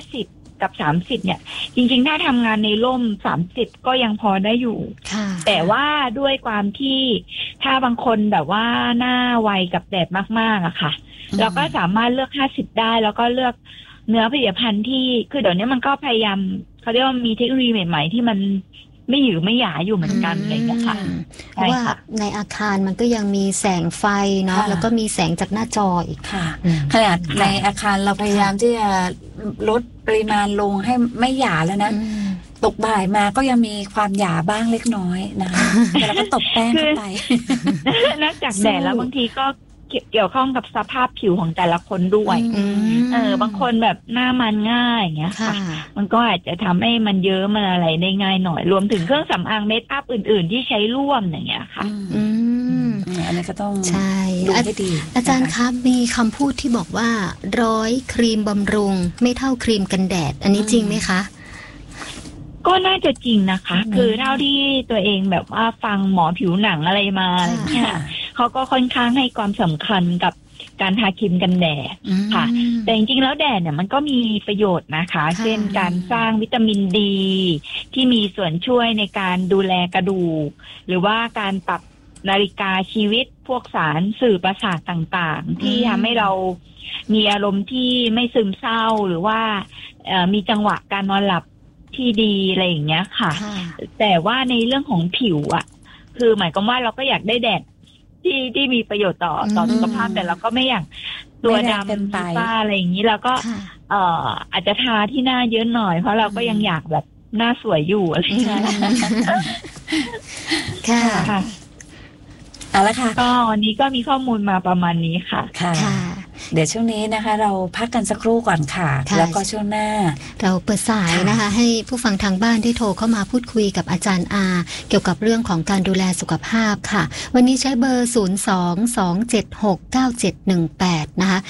Speaker 3: 50กับ30เนี่ยจริงๆถ้าทำงานในร่ม30ก็ยังพอได้อยู่แต่ว่าด้วยความที่ถ้าบางคนแบบว่าหน้าไวกับแดดมากๆอะค่ะเราก็สามารถเลือก50ได้แล้วก็เลือกเนื้อผลิตภัณฑ์ที่คือเดี๋ยวนี้มันก็พยายามเขาเรียกว่ามีเทคโนโลยีใหม่ๆที่มันไม่หยือไม่หยาอยู่เหมือนกันอะไรอย่างเงี้ยค่ะ
Speaker 2: เพราะว่าในอาคารมันก็ยังมีแสงไฟเนาะแล้วก็มีแสงจากหน้าจออีก
Speaker 1: ค่ะขนาดในอาคารเราพยายามที่จะลดปริมาณลงให้ไม่หยาแล้วนะตกบ่ายมาก็ยังมีความหยาบ้างเล็กน้อยนะคะแต่เราก็ตบแป้งเข้าไป
Speaker 3: นอกจากแดดแล้วบางทีก็เกี่ยวข้องกับสภาพผิวของแต่ละคนด้วยบางคนแบบหน้ามันง่ายอย่างเงี้ยค่ะมันก็อาจจะทำให้มันเยอะมันอะไรได้ง่ายหน่อยรวมถึงเครื่องสำอางเมคอัพอื่นๆที่ใช้ร่วมอย่างเงี้ยค่ะ
Speaker 1: อันนี้ก็ต้อง
Speaker 2: ดูให้ดีอาจารย์ครับมีคำพูดที่บอกว่า100 ครีมบำรุงไม่เท่าครีมกันแดดอันนี้จริงไหมคะ
Speaker 3: ก็น่าจะจริงนะคะคือเท่าที่ตัวเองแบบว่าฟังหมอผิวหนังอะไรมาเนี่ยเขาก็ค่อนข้างให้ความสำคัญกับการทาครีมกันแดดค่ะแต่จริงๆแล้วแดดเนี่ยมันก็มีประโยชน์นะคะเช่นการสร้างวิตามินดีที่มีส่วนช่วยในการดูแลกระดูกหรือว่าการปรับนาฬิกาชีวิตพวกสารสื่อประสาทต่างๆที่ทำให้เรามีอารมณ์ที่ไม่ซึมเศร้าหรือว่ามีจังหวะการนอนหลับที่ดีอะไรอย่างเงี้ยค่ะแต่ว่าในเรื่องของผิวอ่ะคือหมายความว่าเราก็อยากได้แดดที่มีประโยชน์ต่อสุขภาพแต่เราก็ไม่อยากตัวดำป้าอะไรอย่างนี้เราก็อาจจะทาที่หน้าเยอะหน่อยเพราะเราก็ยังอยากแบบหน้าสวยอยู่อะไรอย่างเงี้ย
Speaker 2: ค่ะ
Speaker 1: เอาละค่ะ
Speaker 3: ก็วันนี้ก็มีข้อมูลมาประมาณนี้ค่ะ
Speaker 1: เดี๋ยวช่วงนี้นะคะเราพักกันสักครู่ก่อนค่ะแล้วก็ช่วงหน้า
Speaker 2: เราเปิดสายนะคะให้ผู้ฟังทางบ้านที่โทรเข้ามาพูดคุยกับอาจารย์อาเกี่ยวกับเรื่องของการดูแลสุขภาพค่ะวันนี้ใช้เบอร์022769718นะคะ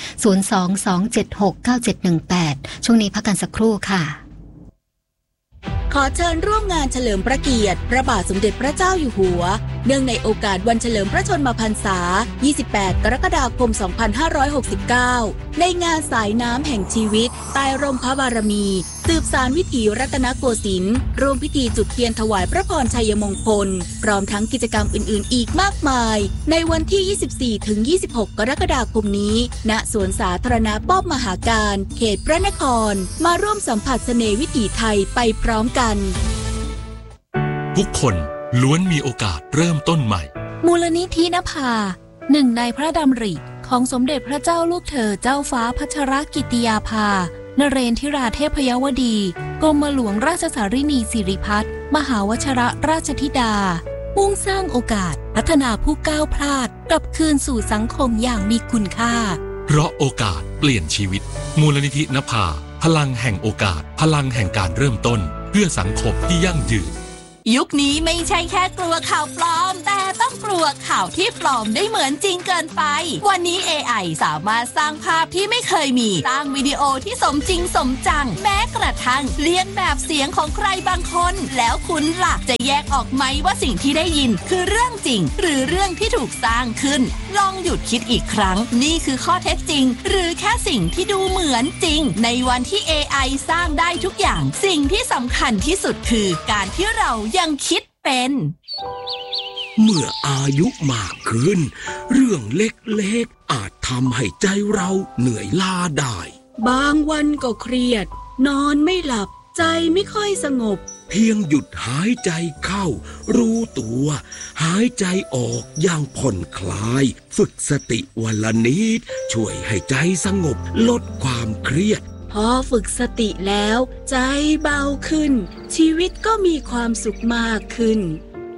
Speaker 2: 022769718ช่วงนี้พักกันสักครู่ค่ะ
Speaker 4: ขอเชิญร่วมงานเฉลิมพระเกียรติพระบาทสมเด็จพระเจ้าอยู่หัวเนื่องในโอกาสวันเฉลิมพระชนมพรรษา28 กรกฎาคม 2569ในงานสายน้ำแห่งชีวิตใต้ร่มพระบารมีสืบสานวิถีรัตนโกสินทร์ร่วมพิธีจุดเทียนถวายพระพรชัยมงคลพร้อมทั้งกิจกรรมอื่นๆอีกมากมายในวันที่ 24 ถึง 26 กรกฎาคมนี้ณสวนสาธารณะป้อมมหาการเขตพระนครมาร่วมสัมผัสเสน่ห์วิถีไทยไปพร้อมกัน
Speaker 5: ทุกคนล้วนมีโอกาสเริ่มต้นใหม่
Speaker 6: มูลนิธินภาหนึ่งในพระดำริของสมเด็จพระเจ้าลูกเธอเจ้าฟ้าพัชรกิติยาภานเรนทิราเทพยวดีกรมหลวงราชสารินีสิริพัฒน์มหาวชิรราชธิดามุ่งสร้างโอกาสพัฒนาผู้ก้าวพลาดกลับคืนสู่สังคมอย่างมีคุณค่า
Speaker 5: เพราะโอกาสเปลี่ยนชีวิตมูลนิธินภาพลังแห่งโอกาสพลังแห่งการเริ่มต้นเพื่อสังคมที่ยั่งยืน
Speaker 6: ยุคนี้ไม่ใช่แค่กลัวข่าวปลอมแต่ต้องกลัวข่าวที่ปลอมได้เหมือนจริงเกินไปวันนี้ AI สามารถสร้างภาพที่ไม่เคยมีสร้างวิดีโอที่สมจริงสมจังแม้กระทั่งเลียนแบบเสียงของใครบางคนแล้วคุณล่ะจะแยกออกไหมว่าสิ่งที่ได้ยินคือเรื่องจริงหรือเรื่องที่ถูกสร้างขึ้นลองหยุดคิดอีกครั้งนี่คือข้อเท็จจริงหรือแค่สิ่งที่ดูเหมือนจริงในวันที่ AI สร้างได้ทุกอย่างสิ่งที่สำคัญที่สุดคือการที่เรายังคิดเป็น
Speaker 7: เมื่ออายุมากขึ้นเรื่องเล็กๆอาจทำให้ใจเราเหนื่อยล้าได้
Speaker 4: บางวันก็เครียดนอนไม่หลับใจไม่ค่อยสงบ
Speaker 7: เพียงหยุดหายใจเข้ารู้ตัวหายใจออกอย่างผ่อนคลายฝึกสติวันละนิดช่วยให้ใจสงบลดความเครียด
Speaker 4: พอฝึกสติแล้วใจเบาขึ้นชีวิตก็มีความสุขมากขึ้น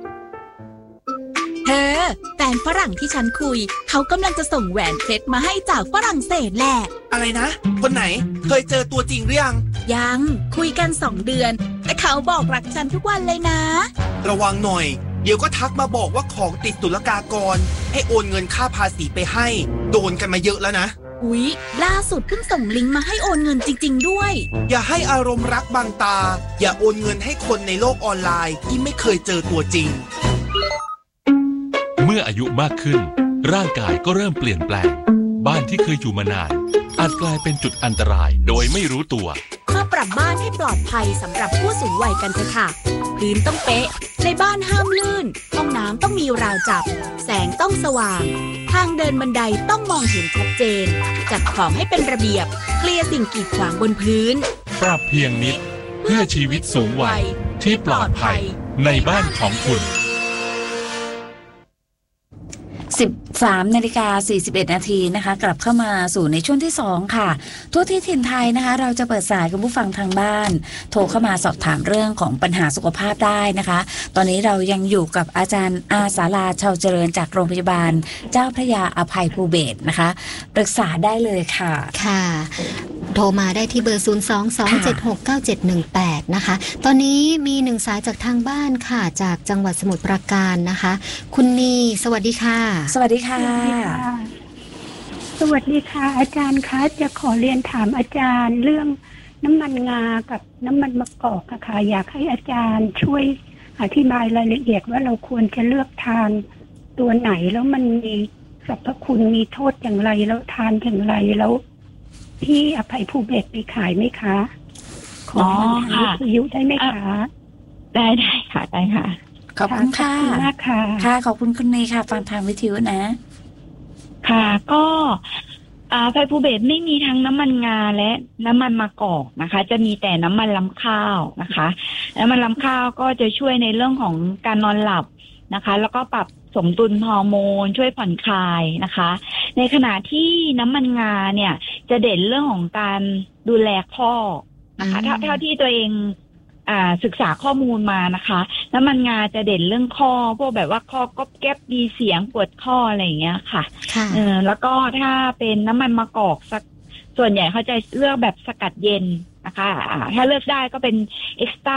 Speaker 4: แฟนฝรั่งที่ฉันคุยเขากำลังจะส่งแหวนเพชรมาให้จากฝรั่งเศสแหละ
Speaker 8: อะไรนะคนไหนเคยเจอตัวจริงหรือ
Speaker 4: ยังคุยกัน2 เดือนแต่เขาบอกรักฉันทุกวันเลยนะ
Speaker 8: ระวังหน่อยเดี๋ยวก็ทักมาบอกว่าของติดศุลกากรให้โอนเงินค่าภาษีไปให้โดนกันมาเยอะแล้วนะ
Speaker 4: อุ๊ยล่าสุดเพิ่งส่งลิงก์มาให้โอนเงินจริงๆด้วย
Speaker 8: อย่าให้อารมณ์รักบังตาอย่าโอนเงินให้คนในโลกออนไลน์ที่ไม่เคยเจอตัวจริง
Speaker 5: เมื่ออายุมากขึ้นร่างกายก็เริ่มเปลี่ยนแปลงบ้านที่เคยอยู่มานานอาจกลายเป็นจุดอันตรายโดยไม่รู้ตัว
Speaker 4: มาปรับบ้านให้ปลอดภัยสำหรับผู้สูงวัยกันเถอะค่ะพื้นต้องเป๊ะในบ้านห้ามลื่นห้องน้ำต้องมีราวจับแสงต้องสว่างทางเดินบันไดต้องมองเห็นชัดเจนจัดของให้เป็นระเบียบเคลียร์สิ่งกีดขวางบนพื้น
Speaker 5: ปรับเพียงนิดเพื่อชีวิตสูงวัยที่ปลอดภัยในบ้านของคุณ
Speaker 1: 13:41 นาทีนะคะกลับเข้ามาสู่ในช่วงที่2ค่ะทั่วที่ถิ่นไทยนะคะเราจะเปิดสายคุณผู้ฟังทางบ้านโทรเข้ามาสอบถามเรื่องของปัญหาสุขภาพได้นะคะตอนนี้เรายังอยู่กับอาจารย์อาสาราชาวเจริญจากโรงพยาบาลเจ้าพระยาอภัยภูเบศรนะคะปรึกษาได้เลยค่ะ
Speaker 2: ค่ะโทรมาได้ที่เบอร์ 022769718 นะคะตอนนี้มี1สายจากทางบ้านค่ะจากจังหวัดสมุทรปราการนะคะคุณนีสวัสดีค่ะ
Speaker 1: สวัสดีค่ะ
Speaker 9: สวัสดีค่ะอาจารย์คะจะขอเรียนถามอาจารย์เรื่องน้ำมันงากับน้ำมันมะกอกค่ะอยากให้อาจารย์ช่วยอธิบายรายละเอียดว่าเราควรจะเลือกทานตัวไหนแล้วมันมีสรรพคุณมีโทษอย่างไรแล้วทานอย่างไรแล้วที่อภัยภูเบศรไปขายไหมคะขอค่ะวิทยุได้ไหมคะ
Speaker 3: ได้ค่ะได้ค่ะ
Speaker 1: ขอบคุณค่ะ
Speaker 9: มากค่ะ
Speaker 1: ค่ะขอบคุณคุณนีค่ะฟังทางวิทยุนะ
Speaker 3: ค่ะก็อภัยภูเบศรไม่มีทั้งน้ำมันงาและน้ำมันมะกอกนะคะจะมีแต่น้ำมันรำข้าวนะคะน้ำมันรำข้าวก็จะช่วยในเรื่องของการนอนหลับนะคะแล้วก็ปรับสมดุลฮอร์โมนช่วยผ่อนคลายนะคะในขณะที่น้ำมันงาเนี่ยจะเด่นเรื่องของการดูแลข้อนะคะเท่าที่ตัวเองศึกษาข้อมูลมานะคะน้ำมันงาจะเด่นเรื่องข้อพวกแบบว่าข้อก๊อบแก๊บมีเสียงปวดข้ออะไรอย่างเงี้ยค่ะแล้วก็ถ้าเป็นน้ำมันมะกอกส่วนใหญ่เขาจะเลือกแบบสกัดเย็นนะคะถ้าเลือกได้ก็เป็น extra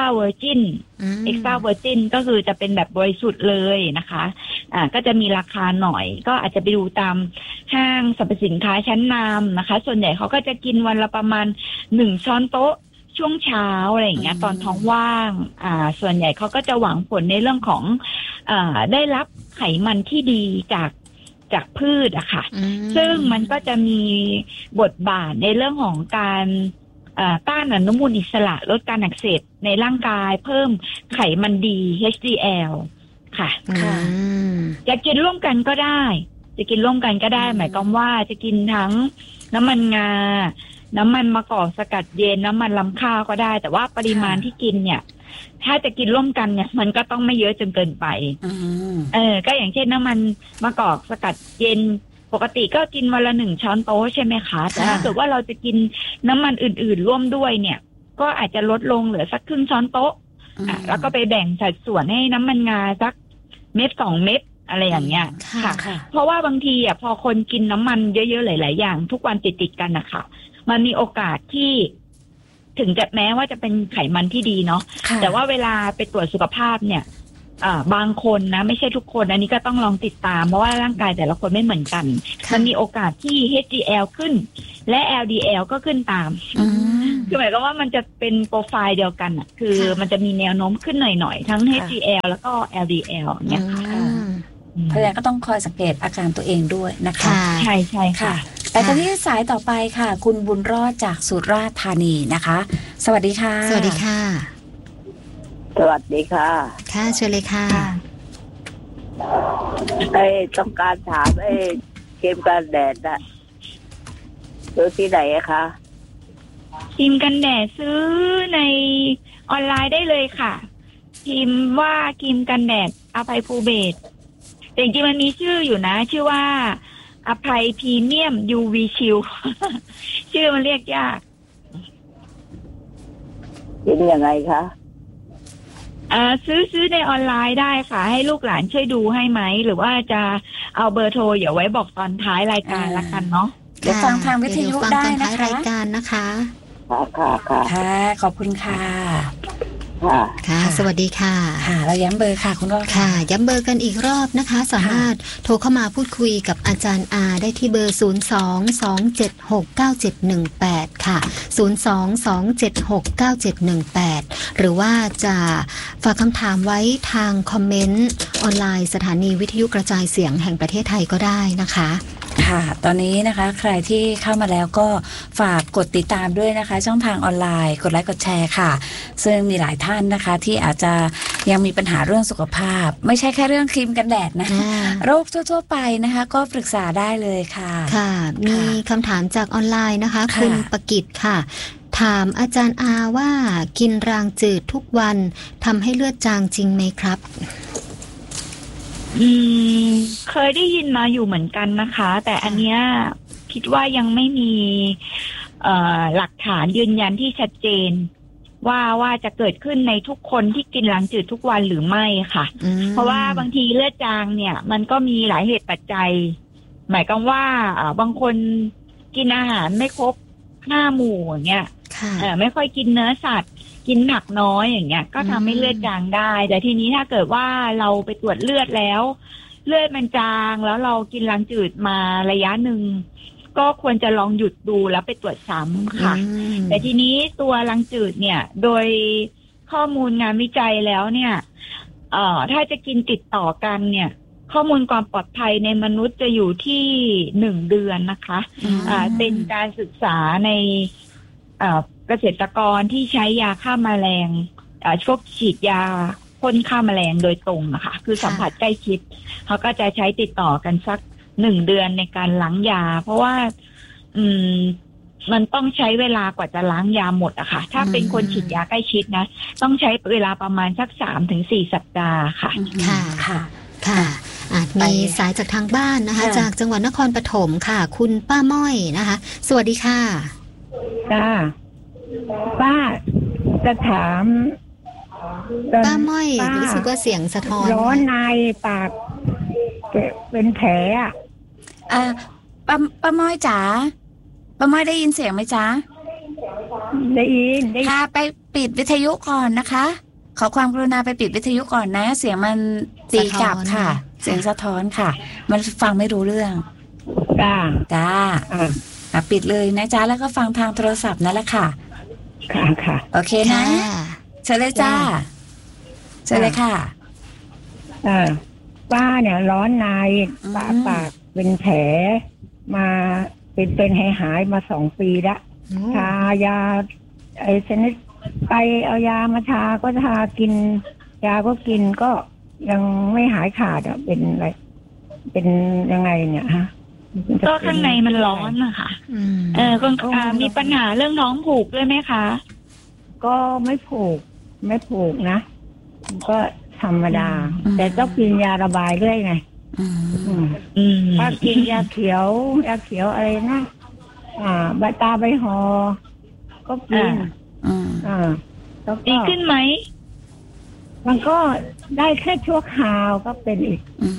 Speaker 3: virgin ก็คือจะเป็นแบบบริสุทธิ์เลยนะคะก็จะมีราคาหน่อยก็อาจจะไปดูตามห้างสรรพสินค้าชั้นนำนะคะส่วนใหญ่เขาก็จะกินวันละประมาณ1 ช้อนโต๊ะช่วงเช้าอะไรอย่างเงี้ยตอนท้องว่างส่วนใหญ่เขาก็จะหวังผลในเรื่องของได้รับไขมันที่ดีจากพืชอะค่ะซึ่งมันก็จะมีบทบาทในเรื่องของการต้านอนุมูลอิสระลดการอักเสบในร่างกายเพิ่มไขมันดี HDL ค่ะจะกินร่วมกันก็ได้หมายความว่าจะกินทั้งน้ำมันงาน้ำมันมะกอกสกัดเย็นน้ำมันลำข้าวก็ได้แต่ว่าปริมาณที่กินเนี่ยถ้าจะกินร่วมกันเนี่ยมันก็ต้องไม่เยอะจนเกินไปก็อย่างเช่นน้ำมันมะกอกสกัดเย็นปกติก็กินวันละ1 ช้อนโต๊ะใช่ไหมคะแต่ถ้าเกิดว่าเราจะกินน้ำมันอื่นๆร่วมด้วยเนี่ยก็อาจจะลดลงเหลือสักครึ่งช้อนโต๊ะแล้วก็ไปแบ่งสัดส่วนให้น้ำมันงาสักเม็ด2 เม็ดอะไรอย่างเงี้ยค่ะเพราะว่าบางทีพอคนกินน้ำมันเยอะๆหลายๆอย่างทุกวันติดๆกันนะคะมันมีโอกาสที่ถึงจะแม้ว่าจะเป็นไขมันที่ดีเนาะแต่ว่าเวลาไปตรวจสุขภาพเนี่ยบางคนนะไม่ใช่ทุกคนอันนี้ก็ต้องลองติดตามเพราะว่าร่างกายแต่ละคนไม่เหมือนกันมันมีโอกาสที่ HDL ขึ้นและ LDL ก็ขึ้นตามคือหมายความว่ามันจะเป็นโปรไฟล์เดียวกันอ่ะคือมันจะมีแนวโน้มขึ้นหน่อยๆทั้ง HDL แล้วก็ LDL เนี่ยค่ะ
Speaker 1: เพราะฉะนั้นก็ต้องคอยสังเกตอาการตัวเองด้วยนะคะ
Speaker 3: ใช่ใช่ค่ะ
Speaker 1: แต่ตอนที่สายต่อไปค่ะคุณบุญรอดจากสุราษฎร์ธานีนะคะสวัสดีค่ะ
Speaker 2: สวัสดีค่ะ
Speaker 10: สวัสดีค่ะ
Speaker 2: ค่ะเชิญเลยค่ะ
Speaker 10: ต้องการถามครีมกันแดดอะซื้อที่ไหนคะ
Speaker 3: ครีมกันแดดซื้อในออนไลน์ได้เลยค่ะพิมพ์ว่าครีมกันแดดอภัยภูเบศรแต่จริงๆมันมีชื่ออยู่นะชื่อว่าอภัยพรีเมียม UV Shield ชื่อมันเรียกยาก
Speaker 10: เป็นยังไงคะ
Speaker 3: ซื้อในออนไลน์ได้ค่ะให้ลูกหลานช่วยดูให้ไหมหรือว่าจะเอาเบอร์โทรอย่าไว้บอกตอนท้ายรายการละกันเนาะ
Speaker 1: เดี๋ยวฟังทางวิทยุได้นะคะ
Speaker 2: รายการนะคะ
Speaker 10: ค่ะ
Speaker 1: ขอบคุณค่ะ
Speaker 2: ค่ะสวัสดีค่ะ
Speaker 1: เราย้ำเบอร์ค่ะคุณรอด
Speaker 2: ค่ะย้ำเบอร์กันอีกรอบนะคะสามารถโทรเข้ามาพูดคุยกับอาจารย์อาได้ที่เบอร์022769718ค่ะ022769718หรือว่าจะฝากคำถามไว้ทางคอมเมนต์ออนไลน์สถานีวิทยุกระจายเสียงแห่งประเทศไทยก็ได้นะคะ
Speaker 1: ค่ะตอนนี้นะคะใครที่เข้ามาแล้วก็ฝากกดติดตามด้วยนะคะช่องทางออนไลน์กดไลค์กดแชร์ค่ะซึ่งมีหลายท่านนะคะที่อาจจะยังมีปัญหาเรื่องสุขภาพไม่ใช่แค่เรื่องครีมกันแดดนะโรคทั่วๆไปนะคะก็ปรึกษาได้เลยค่ะ
Speaker 2: ค่ะมีคำถามจากออนไลน์นะคะคุณประกิตค่ะถามอาจารย์อาว่ากินรางจืดทุกวันทำให้เลือดจางจริงไหมครับ
Speaker 3: เคยได้ยินมาอยู่เหมือนกันนะคะแต่อันเนี้ยคิดว่ายังไม่มีหลักฐานยืนยันที่ชัดเจนว่าจะเกิดขึ้นในทุกคนที่กินรางจืดทุกวันหรือไม่ค่ะเพราะว่าบางทีเลือดจางเนี่ยมันก็มีหลายเหตุปัจจัยหมายความว่าบางคนกินอาหารไม่ครบ5 หมู่อย่างเงี้ยไม่ค่อยกินเนื้อสัตว์กินหนักน้อยอย่างเงี้ยก็ทำให้เลือดจางได้แต่ทีนี้ถ้าเกิดว่าเราไปตรวจเลือดแล้วเลือดมันจางแล้วเรากินรางจืดมาระยะหนึ่งก็ควรจะลองหยุดดูแล้วไปตรวจซ้ำค่ะแต่ทีนี้ตัวรางจืดเนี่ยโดยข้อมูลงานวิจัยแล้วเนี่ยถ้าจะกินติดต่อกันเนี่ยข้อมูลความปลอดภัยในมนุษย์จะอยู่ที่1 เดือนนะคะเป็นการศึกษาในเกษตรกรที่ใช้ยาฆ่าแมลงพวกฉีดยาพ่นฆ่าแมลงโดยตรงนะคะคือสัมผัสใกล้ชิดเขาก็จะใช้ติดต่อกันสัก1 เดือนในการล้างยาเพราะว่ามันต้องใช้เวลากว่าจะล้างยาหมดอะค่ะถ้าเป็นคนฉีดยาใกล้ชิดนะต้องใช้เวลาประมาณสัก3-4 สัปดาห์ค่ะ
Speaker 2: ค่ะมีสายจากทางบ้านนะคะจากจังหวัดนครปฐมค่ะคุณป้าม้อยนะคะสวัสดีค่ะ
Speaker 9: จ้าป้าจะถาม
Speaker 2: ป้าม้อยรู้สึกว่าเสียงสะท้อน
Speaker 9: ร้อนในปากเป็นแผล
Speaker 1: ป้าม้อยจ๋าป้าม้อยได้ยินเสียงไหมจ๊ะ
Speaker 9: ได้ยิน
Speaker 1: ค่ะไปปิดวิทยุก่อนนะคะขอความกรุณาไปปิดวิทยุก่อนนะเสียงมันตีกลับค่ะเสียงสะท้อนค่ะมันฟังไม่รู้เรื่องจ้าปิดเลยนะจ๊ะแล้วก็ฟังทางโทรศัพท์นั่นแหละค่ะ
Speaker 9: ค่ะ
Speaker 1: โอเคนะเชิญเลยจ้าเชิญเลยค่ะ
Speaker 9: ป้าเนี่ยร้อนในปากเป็นแผลมาเป็นหายมา2 ปีละทายาชนิดไปเอายามาทาก็ทากินยาก็กินก็ยังไม่หายขาดอ่ะเป็นอะไรเป็นยังไงเนี่ยฮะ
Speaker 3: ก็ข้างในมันร้อนนะคะมีปัญหาเรื่องท้องผูกด้วยไหมคะ
Speaker 9: ก็ไม่ผูกนะก็ธรรมดาแต่ต้องกินยาระบายเรื่อยไงถ้ากินยาเขียวอะไรนะใบตาใบหอก็กิน
Speaker 3: ดีขึ้นไหม
Speaker 9: มันก็ได้แค่ชั่วคราวก็เป็นอีก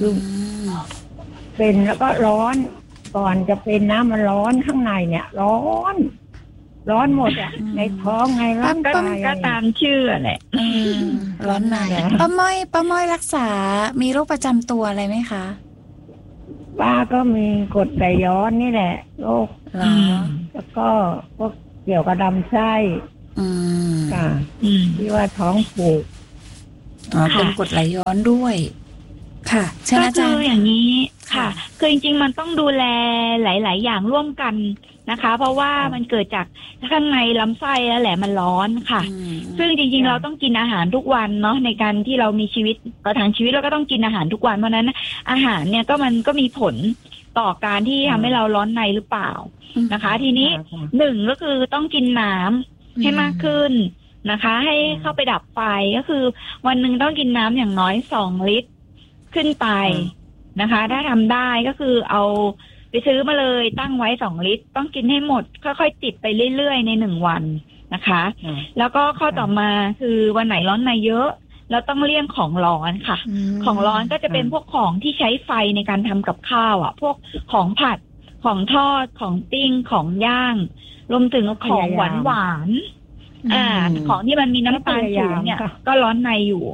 Speaker 9: เป็นแล้วก็ร้อนก่อนจะเป็นน้ำมันร้อนข้างในเนี่ยร้อนหมดอ่ะในท้องในร่างกาย
Speaker 3: ก็ตามชื่อแหละ
Speaker 1: ร้อนในป้าม้อยรักษามีโรคประจำตัวอะไรไหมคะ
Speaker 9: ป้าก็มีกรดไหลย้อนนี่แหละโรคแล้วก็พวกเกี่ยวกับลำไส้ค่ะที่ว่าท้องผูก
Speaker 1: เป็นกรดไหลย้อนด้วยค่ะ
Speaker 3: ก็คืออย่างนี้ค่ะคือจริงๆมันต้องดูแลหลายๆอย่างร่วมกันนะคะเพราะว่ามันเกิดจากข้างในลำไส้แล้วแหละมันร้อนค่ะซึ่งจริงๆเราต้องกินอาหารทุกวันเนาะในการที่เรามีชีวิตประทังชีวิตเราก็ต้องกินอาหารทุกวันเพราะนั้นอาหารเนี่ยก็มันก็มีผลต่อการที่ทำให้เราร้อนในหรือเปล่านะคะทีนี้หนึ่งก็คือต้องกินน้ำให้มากขึ้นนะคะให้เข้าไปดับไฟก็คือวันหนึ่งต้องกินน้ำอย่างน้อย2 ลิตรขึ้นไปนะคะถ้าทำได้ก็คือเอาไปซื้อมาเลยตั้งไว้2 ลิตรต้องกินให้หมดค่อยๆติดไปเรื่อยๆใน1 วันนะคะแล้วก็ข้อต่อมาคือวันไหนร้อนในเยอะเราต้องเลี่ยงของร้อนค่ะของร้อนก็จะเป็นพวกของที่ใช้ไฟในการทำกับข้าวอ่ะพวกของผัดของทอดของปิ้งของย่างรวมถึงของหวานของที่มันมีน้ำตาลสูงเนี่ยก็ร้อนในอยู่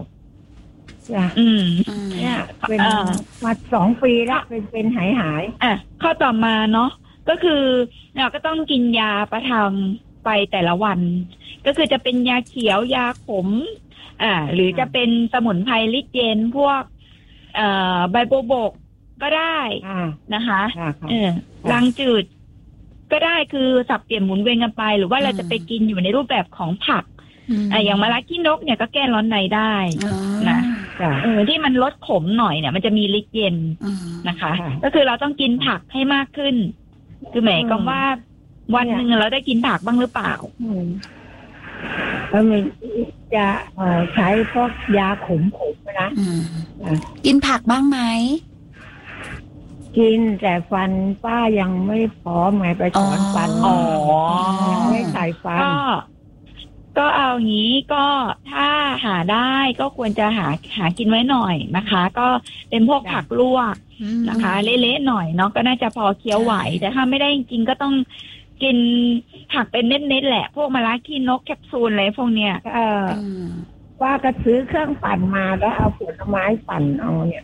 Speaker 9: เนี่ยเป็นมา2 ปีแล้วเป็นหาย
Speaker 3: ข้อต่อมาเนาะก็คือเราก็ต้องกินยาประทังไปแต่ละวันก็คือจะเป็นยาเขียวยาขมหรือจะเป็นสมุนไพรลิตรเย็นพวกใบโบวบกก็ได้นะคะรังจืดก็ได้คือสับเปลี่ยนหมุนเวียนกันไปหรือว่าเราจะไปกินอยู่ในรูปแบบของผักอย่างมะระขี้นกเนี่ยก็แก้ร้อนในได้นะที่มันลดขมหน่อยเนี่ยมันจะมีฤทธิ์เย็นนะคะก็คือเราต้องกินผักให้มากขึ้นคือหมายความว่าวันหนึ่งเราได้กินผักบ้างหรือเปล่า
Speaker 9: แล้วมันจะใช้พวกยาขมนะ
Speaker 1: กินผักบ้างไหม
Speaker 9: กินแต่ฟันป้ายังไม่พร้อมไงไปถอนฟันไม่ใส่ฟัน
Speaker 3: ก็เอางี้ก็ถ้าหาได้ก็ควรจะหากินไว้หน่อยนะคะก็เป็นพวกผักลวกนะคะเละๆหน่อยเนาะก็น่าจะพอเคี้ยวไหวแต่ถ้าไม่ได้จริงๆก็ต้องกินผักเป็นเม็ดๆแหละพวกมะระขี้นกแคปซูลอะไรพวกเนี้ย
Speaker 9: ว่าก็ซื้อเครื่องปั่นมาแล้วเอาผลไม้ปั่นเอาเนี่ย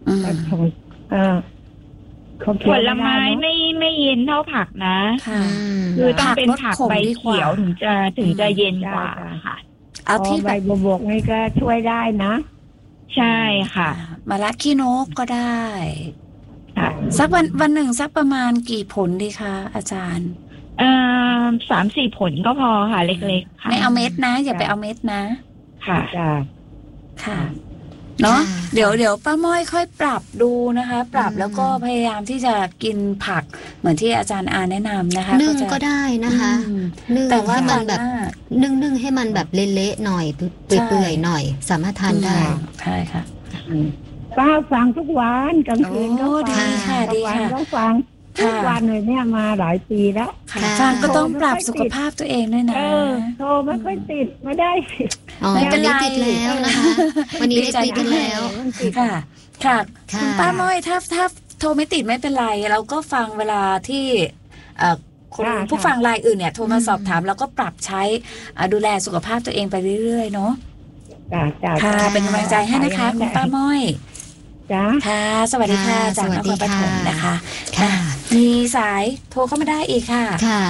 Speaker 3: ผลไม้ไม่เย็นเท่าผักนะคือต้องเป็นผักใบเขียวถึงจะเย็นกว่าค่ะ
Speaker 9: เอาที่ใบบัวบกนี่ก็ช่วยได้นะ
Speaker 3: ใช่ค่ะ
Speaker 1: มะระขี้นกก็ได้สักวันหนึ่งสักประมาณกี่ผลดีคะอาจารย์
Speaker 3: 3-4 ผลก็พอค่ะเล็กๆค่ะ
Speaker 1: ไม่เอาเม็ดนะอย่าไปเอาเม็ดนะ
Speaker 3: ค่ะ
Speaker 1: ค่ะเนาะเดี๋ยวป้าม้อยค่อยปรับดูนะคะปรับแล้วก็พยายามที่จะกินผักเหมือนที่อาจารย์อาแนะนำนะคะ
Speaker 2: นึ่งก็ได้นะคะนึ่งแต่ว่ามันแบบนึ่งให้มันแบบเละๆหน่อยเปื่อยๆหน่อยสามารถทานได้
Speaker 1: ใช่ค่ะ
Speaker 9: ป้าฟังทุกวันกลางคืนก็ฟังดีค่ะก็ฟังทุกวันเลยเนี่ยมาหลายปีแล้ว
Speaker 1: ฟังก็ต้องปรับสุขภาพตัวเองด้วยนะ
Speaker 9: โทรไม่ค่อยติดไม่ได้
Speaker 2: ไม่เป็นไรติดแล้วนะคะวันนี้ได้คุยกันแล้ว
Speaker 1: ค่ะคุณป้าม้อยถ้าโทรไม่ติดไม่เป็นไรเราก็ฟังเวลาที่คนผู้ฟังรายอื่นเนี่ยโทรมาสอบถามแล้วก็ปรับใช้ดูแลสุขภาพตัวเองไปเรื่อยๆเนาะค่ะเป็นกำลังใจให้นะคะคุณป้าม้อยค่ะสวัสดีค่ะจากนครปฐมนะคะค่ะมีสายโทรเข้ามาได้อีกค่ะ
Speaker 2: ค่ะ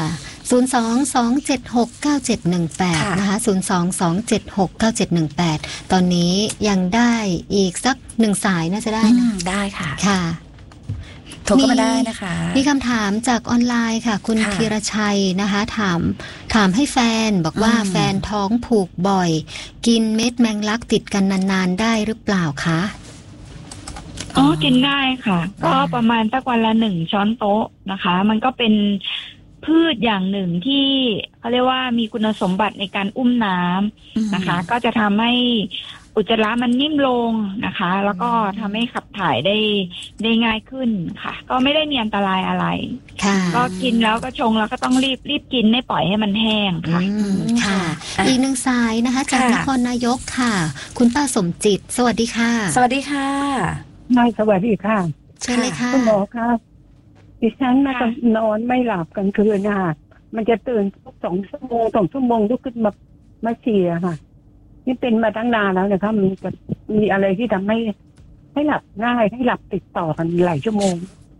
Speaker 2: 022769718นะคะ022769718ตอนนี้ยังได้อีกสัก1 สายน่าจะได้นะ
Speaker 1: ได้ค่ะ
Speaker 2: ค่ะ
Speaker 1: โทรเข้ามาได้นะคะ
Speaker 2: มีคำถามจากออนไลน์ค่ะคุณธีรชัยนะคะถามให้แฟนบอกว่าแฟนท้องผูกบ่อยกินเม็ดแมงลักติดกันนานๆได้หรือเปล่าคะ
Speaker 3: กินได้ค่ะก็ประมาณสักวันละ1 ช้อนโต๊ะนะคะมันก็เป็นพืชอย่างหนึ่งที่เขาเรียกว่ามีคุณสมบัติในการอุ้มน้ำนะคะก็จะทำให้อุจจาระมันนิ่มลงนะคะแล้วก็ทำให้ขับถ่ายได้ง่ายขึ้นค่ะก็ไม่ได้มีอันตรายอะไรก็กินแล้วก็ชงแล้วก็ต้องรีบกินไม่ปล่อยให้มันแห้งค่ะ
Speaker 2: ค่ะอีกหนึ่งสายนะคะจากนครนายกค่ะคุณป้าสมจิตสวัสดีค่ะ
Speaker 1: สวัสดีค่ะ
Speaker 9: สวัสดีค่ะ
Speaker 2: เชิญเลยค่ะ
Speaker 9: คุณหมอครับดิฉันมาอนอนไม่หลับกลางคืนนะคะมันจะตื่นทุก2 ชั่วโมง2 ชั่วโมงลุกขึ้นมาเฉี่ยค่ะนี่เป็นมาตั้งนานแล้วนะคะมีอะไรที่ทำให้หลับง่ายให้หลับติดต่อกันหลายชั่วโมง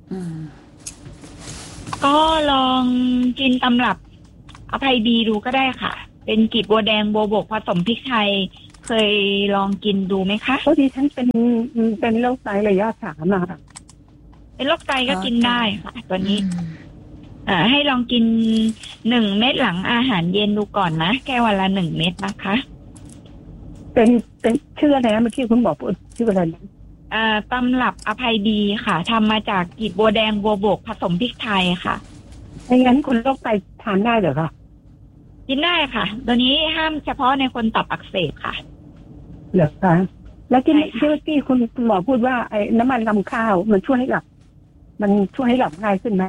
Speaker 3: ก็ลองกินตำรับอภัยดีดูก็ได้ค่ะเป็นกลีบบัวแดงบัวบกผสมพริกไทยเคยลองกินดูไหมคะ
Speaker 9: เพราะดิฉันเป็นโรคไตระยะ3ค่ะ
Speaker 3: เป็นโรคไตก็กินได้ค่ะตัวนี้ให้ลองกิน1 เม็ดหลังอาหารเย็นดูก่อนนะแค่วันละ1 เม็ดนะคะ
Speaker 9: เป็นชื่ออะไรนะเมื่อกี้คุณหมอพูดชื่ออะไรนะ
Speaker 3: ตำรับอภัยดีค่ะทำมาจากกลีบบัวแดงบัวบกผสมพริกไทยค่ะ
Speaker 9: ไม่งั้นคนโรคไตทานได้เหรอคะ
Speaker 3: กินได้ค่ะตัวนี้ห้ามเฉพาะในคนตับอักเสบค่ะ
Speaker 9: เหรอคะแล้วที่คุณหมอพูดว่าไอ้น้ำมันลำข้าวมันช่วยให้หลับง่ายขึ้นไหม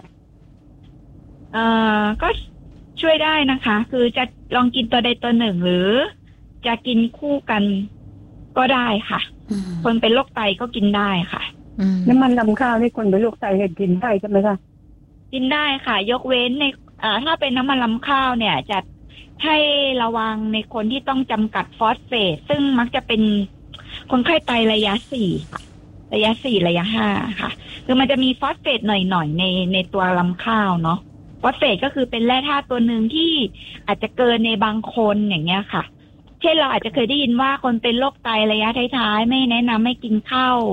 Speaker 3: ก็ช่วยได้นะคะคือจะลองกินตัวใดตัวหนึ่งหรือจะกินคู่กันก็ได้ค่ะคนเป็นโรคไตก็กินได้ค่ะ
Speaker 9: น้ำมันลำข้าวนี่คนเป็นโรคไตกินได้ใช่ไหมคะ
Speaker 3: กินได้ค่ะยกเว้นในถ้าเป็นน้ำมันลำข้าวเนี่ยจะให้ระวังในคนที่ต้องจำกัดฟอสเฟตซึ่งมักจะเป็นคนไข้ไตระยะ4ระยะ5ค่ะคือมันจะมีฟอสเฟตหน่อยในตัวลำข้าวเนาะฟอสเฟตก็คือเป็นแร่ธาตุตัวหนึ่งที่อาจจะเกินในบางคนอย่างเงี้ยค่ะเช่นเราอาจจะเคยได้ยินว่าคนเป็นโรคไตระยะท้ายๆไม่แนะนำให้กินข้าว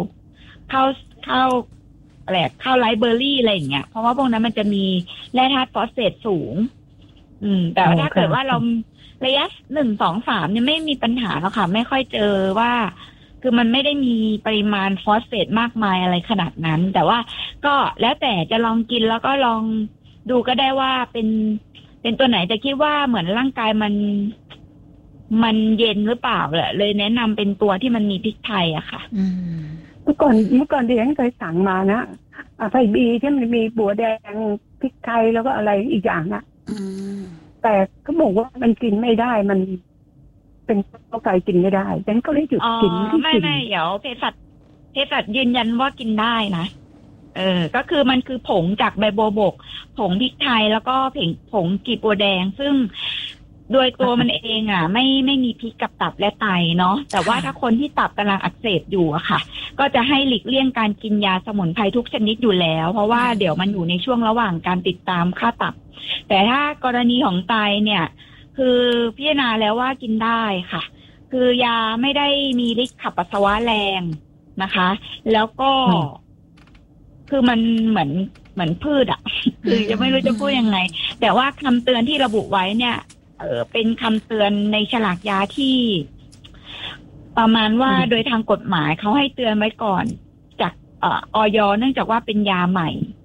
Speaker 3: ไลฟ์เบอร์รี่อะไรอย่างเงี้ยเพราะว่าพวกนั้นมันจะมีแร่ธาตุฟอสเฟตสูงแต่ถ้าเกิดว่าเราระยะ1 2 3เนี่ยไม่มีปัญหาแล้วค่ะไม่ค่อยเจอว่าคือมันไม่ได้มีปริมาณฟอสเฟตมากมายอะไรขนาดนั้นแต่ว่าก็แล้วแต่จะลองกินแล้วก็ลองดูก็ได้ว่าเป็นตัวไหนแต่คิดว่าเหมือนร่างกายมันเย็นหรือเปล่าเลยแนะนำเป็นตัวที่มันมีพริกไทยอะค่ะ
Speaker 9: เมื่อก่อนดิฉันเคยสั่งมานะอภัยบีที่มันมีบัวแดงพริกไทยแล้วก็อะไรอีกอย่างนะแต่ก็บอกว่ามันกินไม่ได้มันเป็นโรคไตกินไม่ได้ฉันก็เลยหยุดกิน
Speaker 3: ไม่เดี๋ยวเภสัชยืนยันว่ากินได้นะก็คือมันคือผงจากใบบัวบกผงพริกไทยแล้วก็ผงกลีบบัวแดงซึ่งโดยตัวมันเองไม่มีพิษกับตับและไตเนาะแต่ว่าถ้าคนที่ตับกำลังอักเสบอยู่อะค่ะก็จะให้หลีกเลี่ยงการกินยาสมุนไพรทุกชนิดอยู่แล้วเพราะว่าเดี๋ยวมันอยู่ในช่วงระหว่างการติดตามค่าตับแต่ถ้ากรณีของไตเนี่ยคือพิจารณาแล้วว่ากินได้ค่ะคือยาไม่ได้มีฤทธิ์ขับปัสสาวะแรงนะคะแล้วก็คือมันเหมือนพืชอะคือจะไม่รู้จะพูดยังไงแต่ว่าคำเตือนที่ระบุไว้เนี่ยเป็นคำเตือนในฉลากยาที่ประมาณว่าโดยทางกฎหมายเขาให้เตือนไว้ก่อนจากอย.เนื่องจากว่าเป็นยาใหม่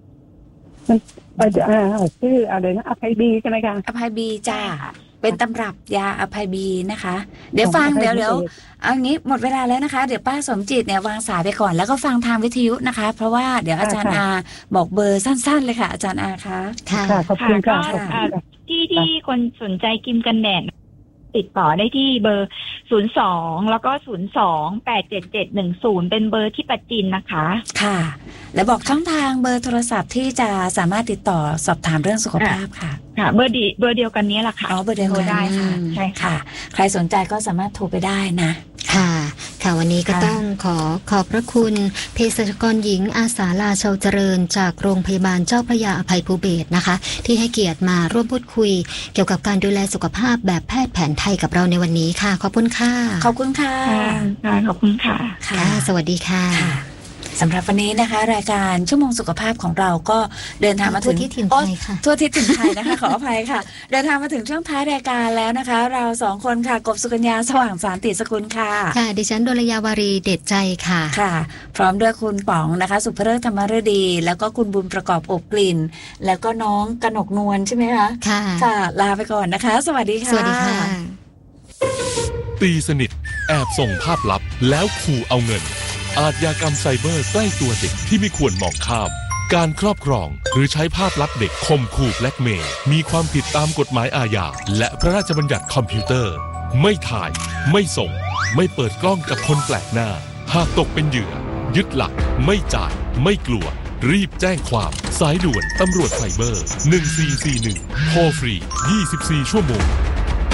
Speaker 9: ชื่ออะไรนะอภัยบีใช่ไหมคะ
Speaker 1: อภัยบีจ้าเป็นตำรับยาอภัยบีนะคะเดี๋ยวเอางี้หมดเวลาแล้วนะคะเดี๋ยวป้าสมจิตเนี่ยวางสายไปก่อนแล้วก็ฟังทางวิทยุนะคะเพราะว่าเดี๋ยวอาจารย์อาบอกเบอร์สั้นๆเลยค่ะอาจารย์อาคะ
Speaker 9: ค่ะขอบคุณค่ะ
Speaker 3: ที่คนสนใจกิมกันแดดติดต่อได้ที่เบอร์02แล้วก็02-87710เป็นเบอร์ที่ปัจจินนะคะ
Speaker 1: ค่ะแล้วบอกช่องทางเบอร์โทรศัพท์ที่จะสามารถติดต่อสอบถามเรื่องสุขภาพค่ะ
Speaker 3: ค่ะเบอร์เดียวกันนี้แหละค่ะ
Speaker 1: เบอร์เดียวกันได้ค่ะใช่ค่ะใครสนใจก็สามารถโทรไปได้นะ
Speaker 2: ค่ะวันนี้ก็ต้องขอบพระคุณเภสัชกรหญิงอาสาลาชาวเจริญจากโรงพยาบาลเจ้าพระยาอภัยภูเบศรนะคะที่ให้เกียรติมาร่วมพูดคุยเกี่ยวกับการดูแลสุขภาพแบบแพทย์แผนไทยกับเราในวันนี้ค่ะขอบคุณค่ะ
Speaker 1: ขอบคุณค่ะ
Speaker 3: ขอบคุณค่ะ
Speaker 2: ค่ะสวัสดีค่ะ
Speaker 1: สำหรับวันนี้นะคะรายการชั่วโมงสุขภาพของเราก็เดินทางมาถึง
Speaker 2: ทั่วทิศถิ่นไทยค่ะ
Speaker 1: ทั่วทิศถิ่นไทยนะคะ ขออภัยค่ะเดินทางมาถึงช่วงท้ายรายการแล้วนะคะเรา2คนค่ะกบสุกัญญาสว่างสารติสกุลค่ะ
Speaker 2: ค่ะดิฉันดลยาวารีเด็ดใจค่ะ
Speaker 1: ค่ะพร้อมด้วยคุณป๋องนะคะสุภฤกษ์ธรรมฤดีแล้วก็คุณบุญประกอบอบกลิ่นแล้วก็น้องกนกนวลใช่ไหมคะค่ะลาไปก่อนนะคะสวัสดีค่ะ
Speaker 2: สวัสดีค่ะ
Speaker 5: ตีสนิทแอบส่งภาพลับแล้วขู่เอาเงินอาชญากรรมไซเบอร์ใกล้ตัวเด็กที่ไม่ควรมองข้ามการครอบครองหรือใช้ภาพลับเด็กข่มขู่แบล็กเมย์มีความผิดตามกฎหมายอาญาและพระราชบัญญัติคอมพิวเตอร์ไม่ถ่ายไม่ส่งไม่เปิดกล้องกับคนแปลกหน้าหากตกเป็นเหยื่อยึดหลักไม่จ่ายไม่กลัวรีบแจ้งความสายด่วนตำรวจไซเบอร์1441โทรฟรี24ชั่วโมง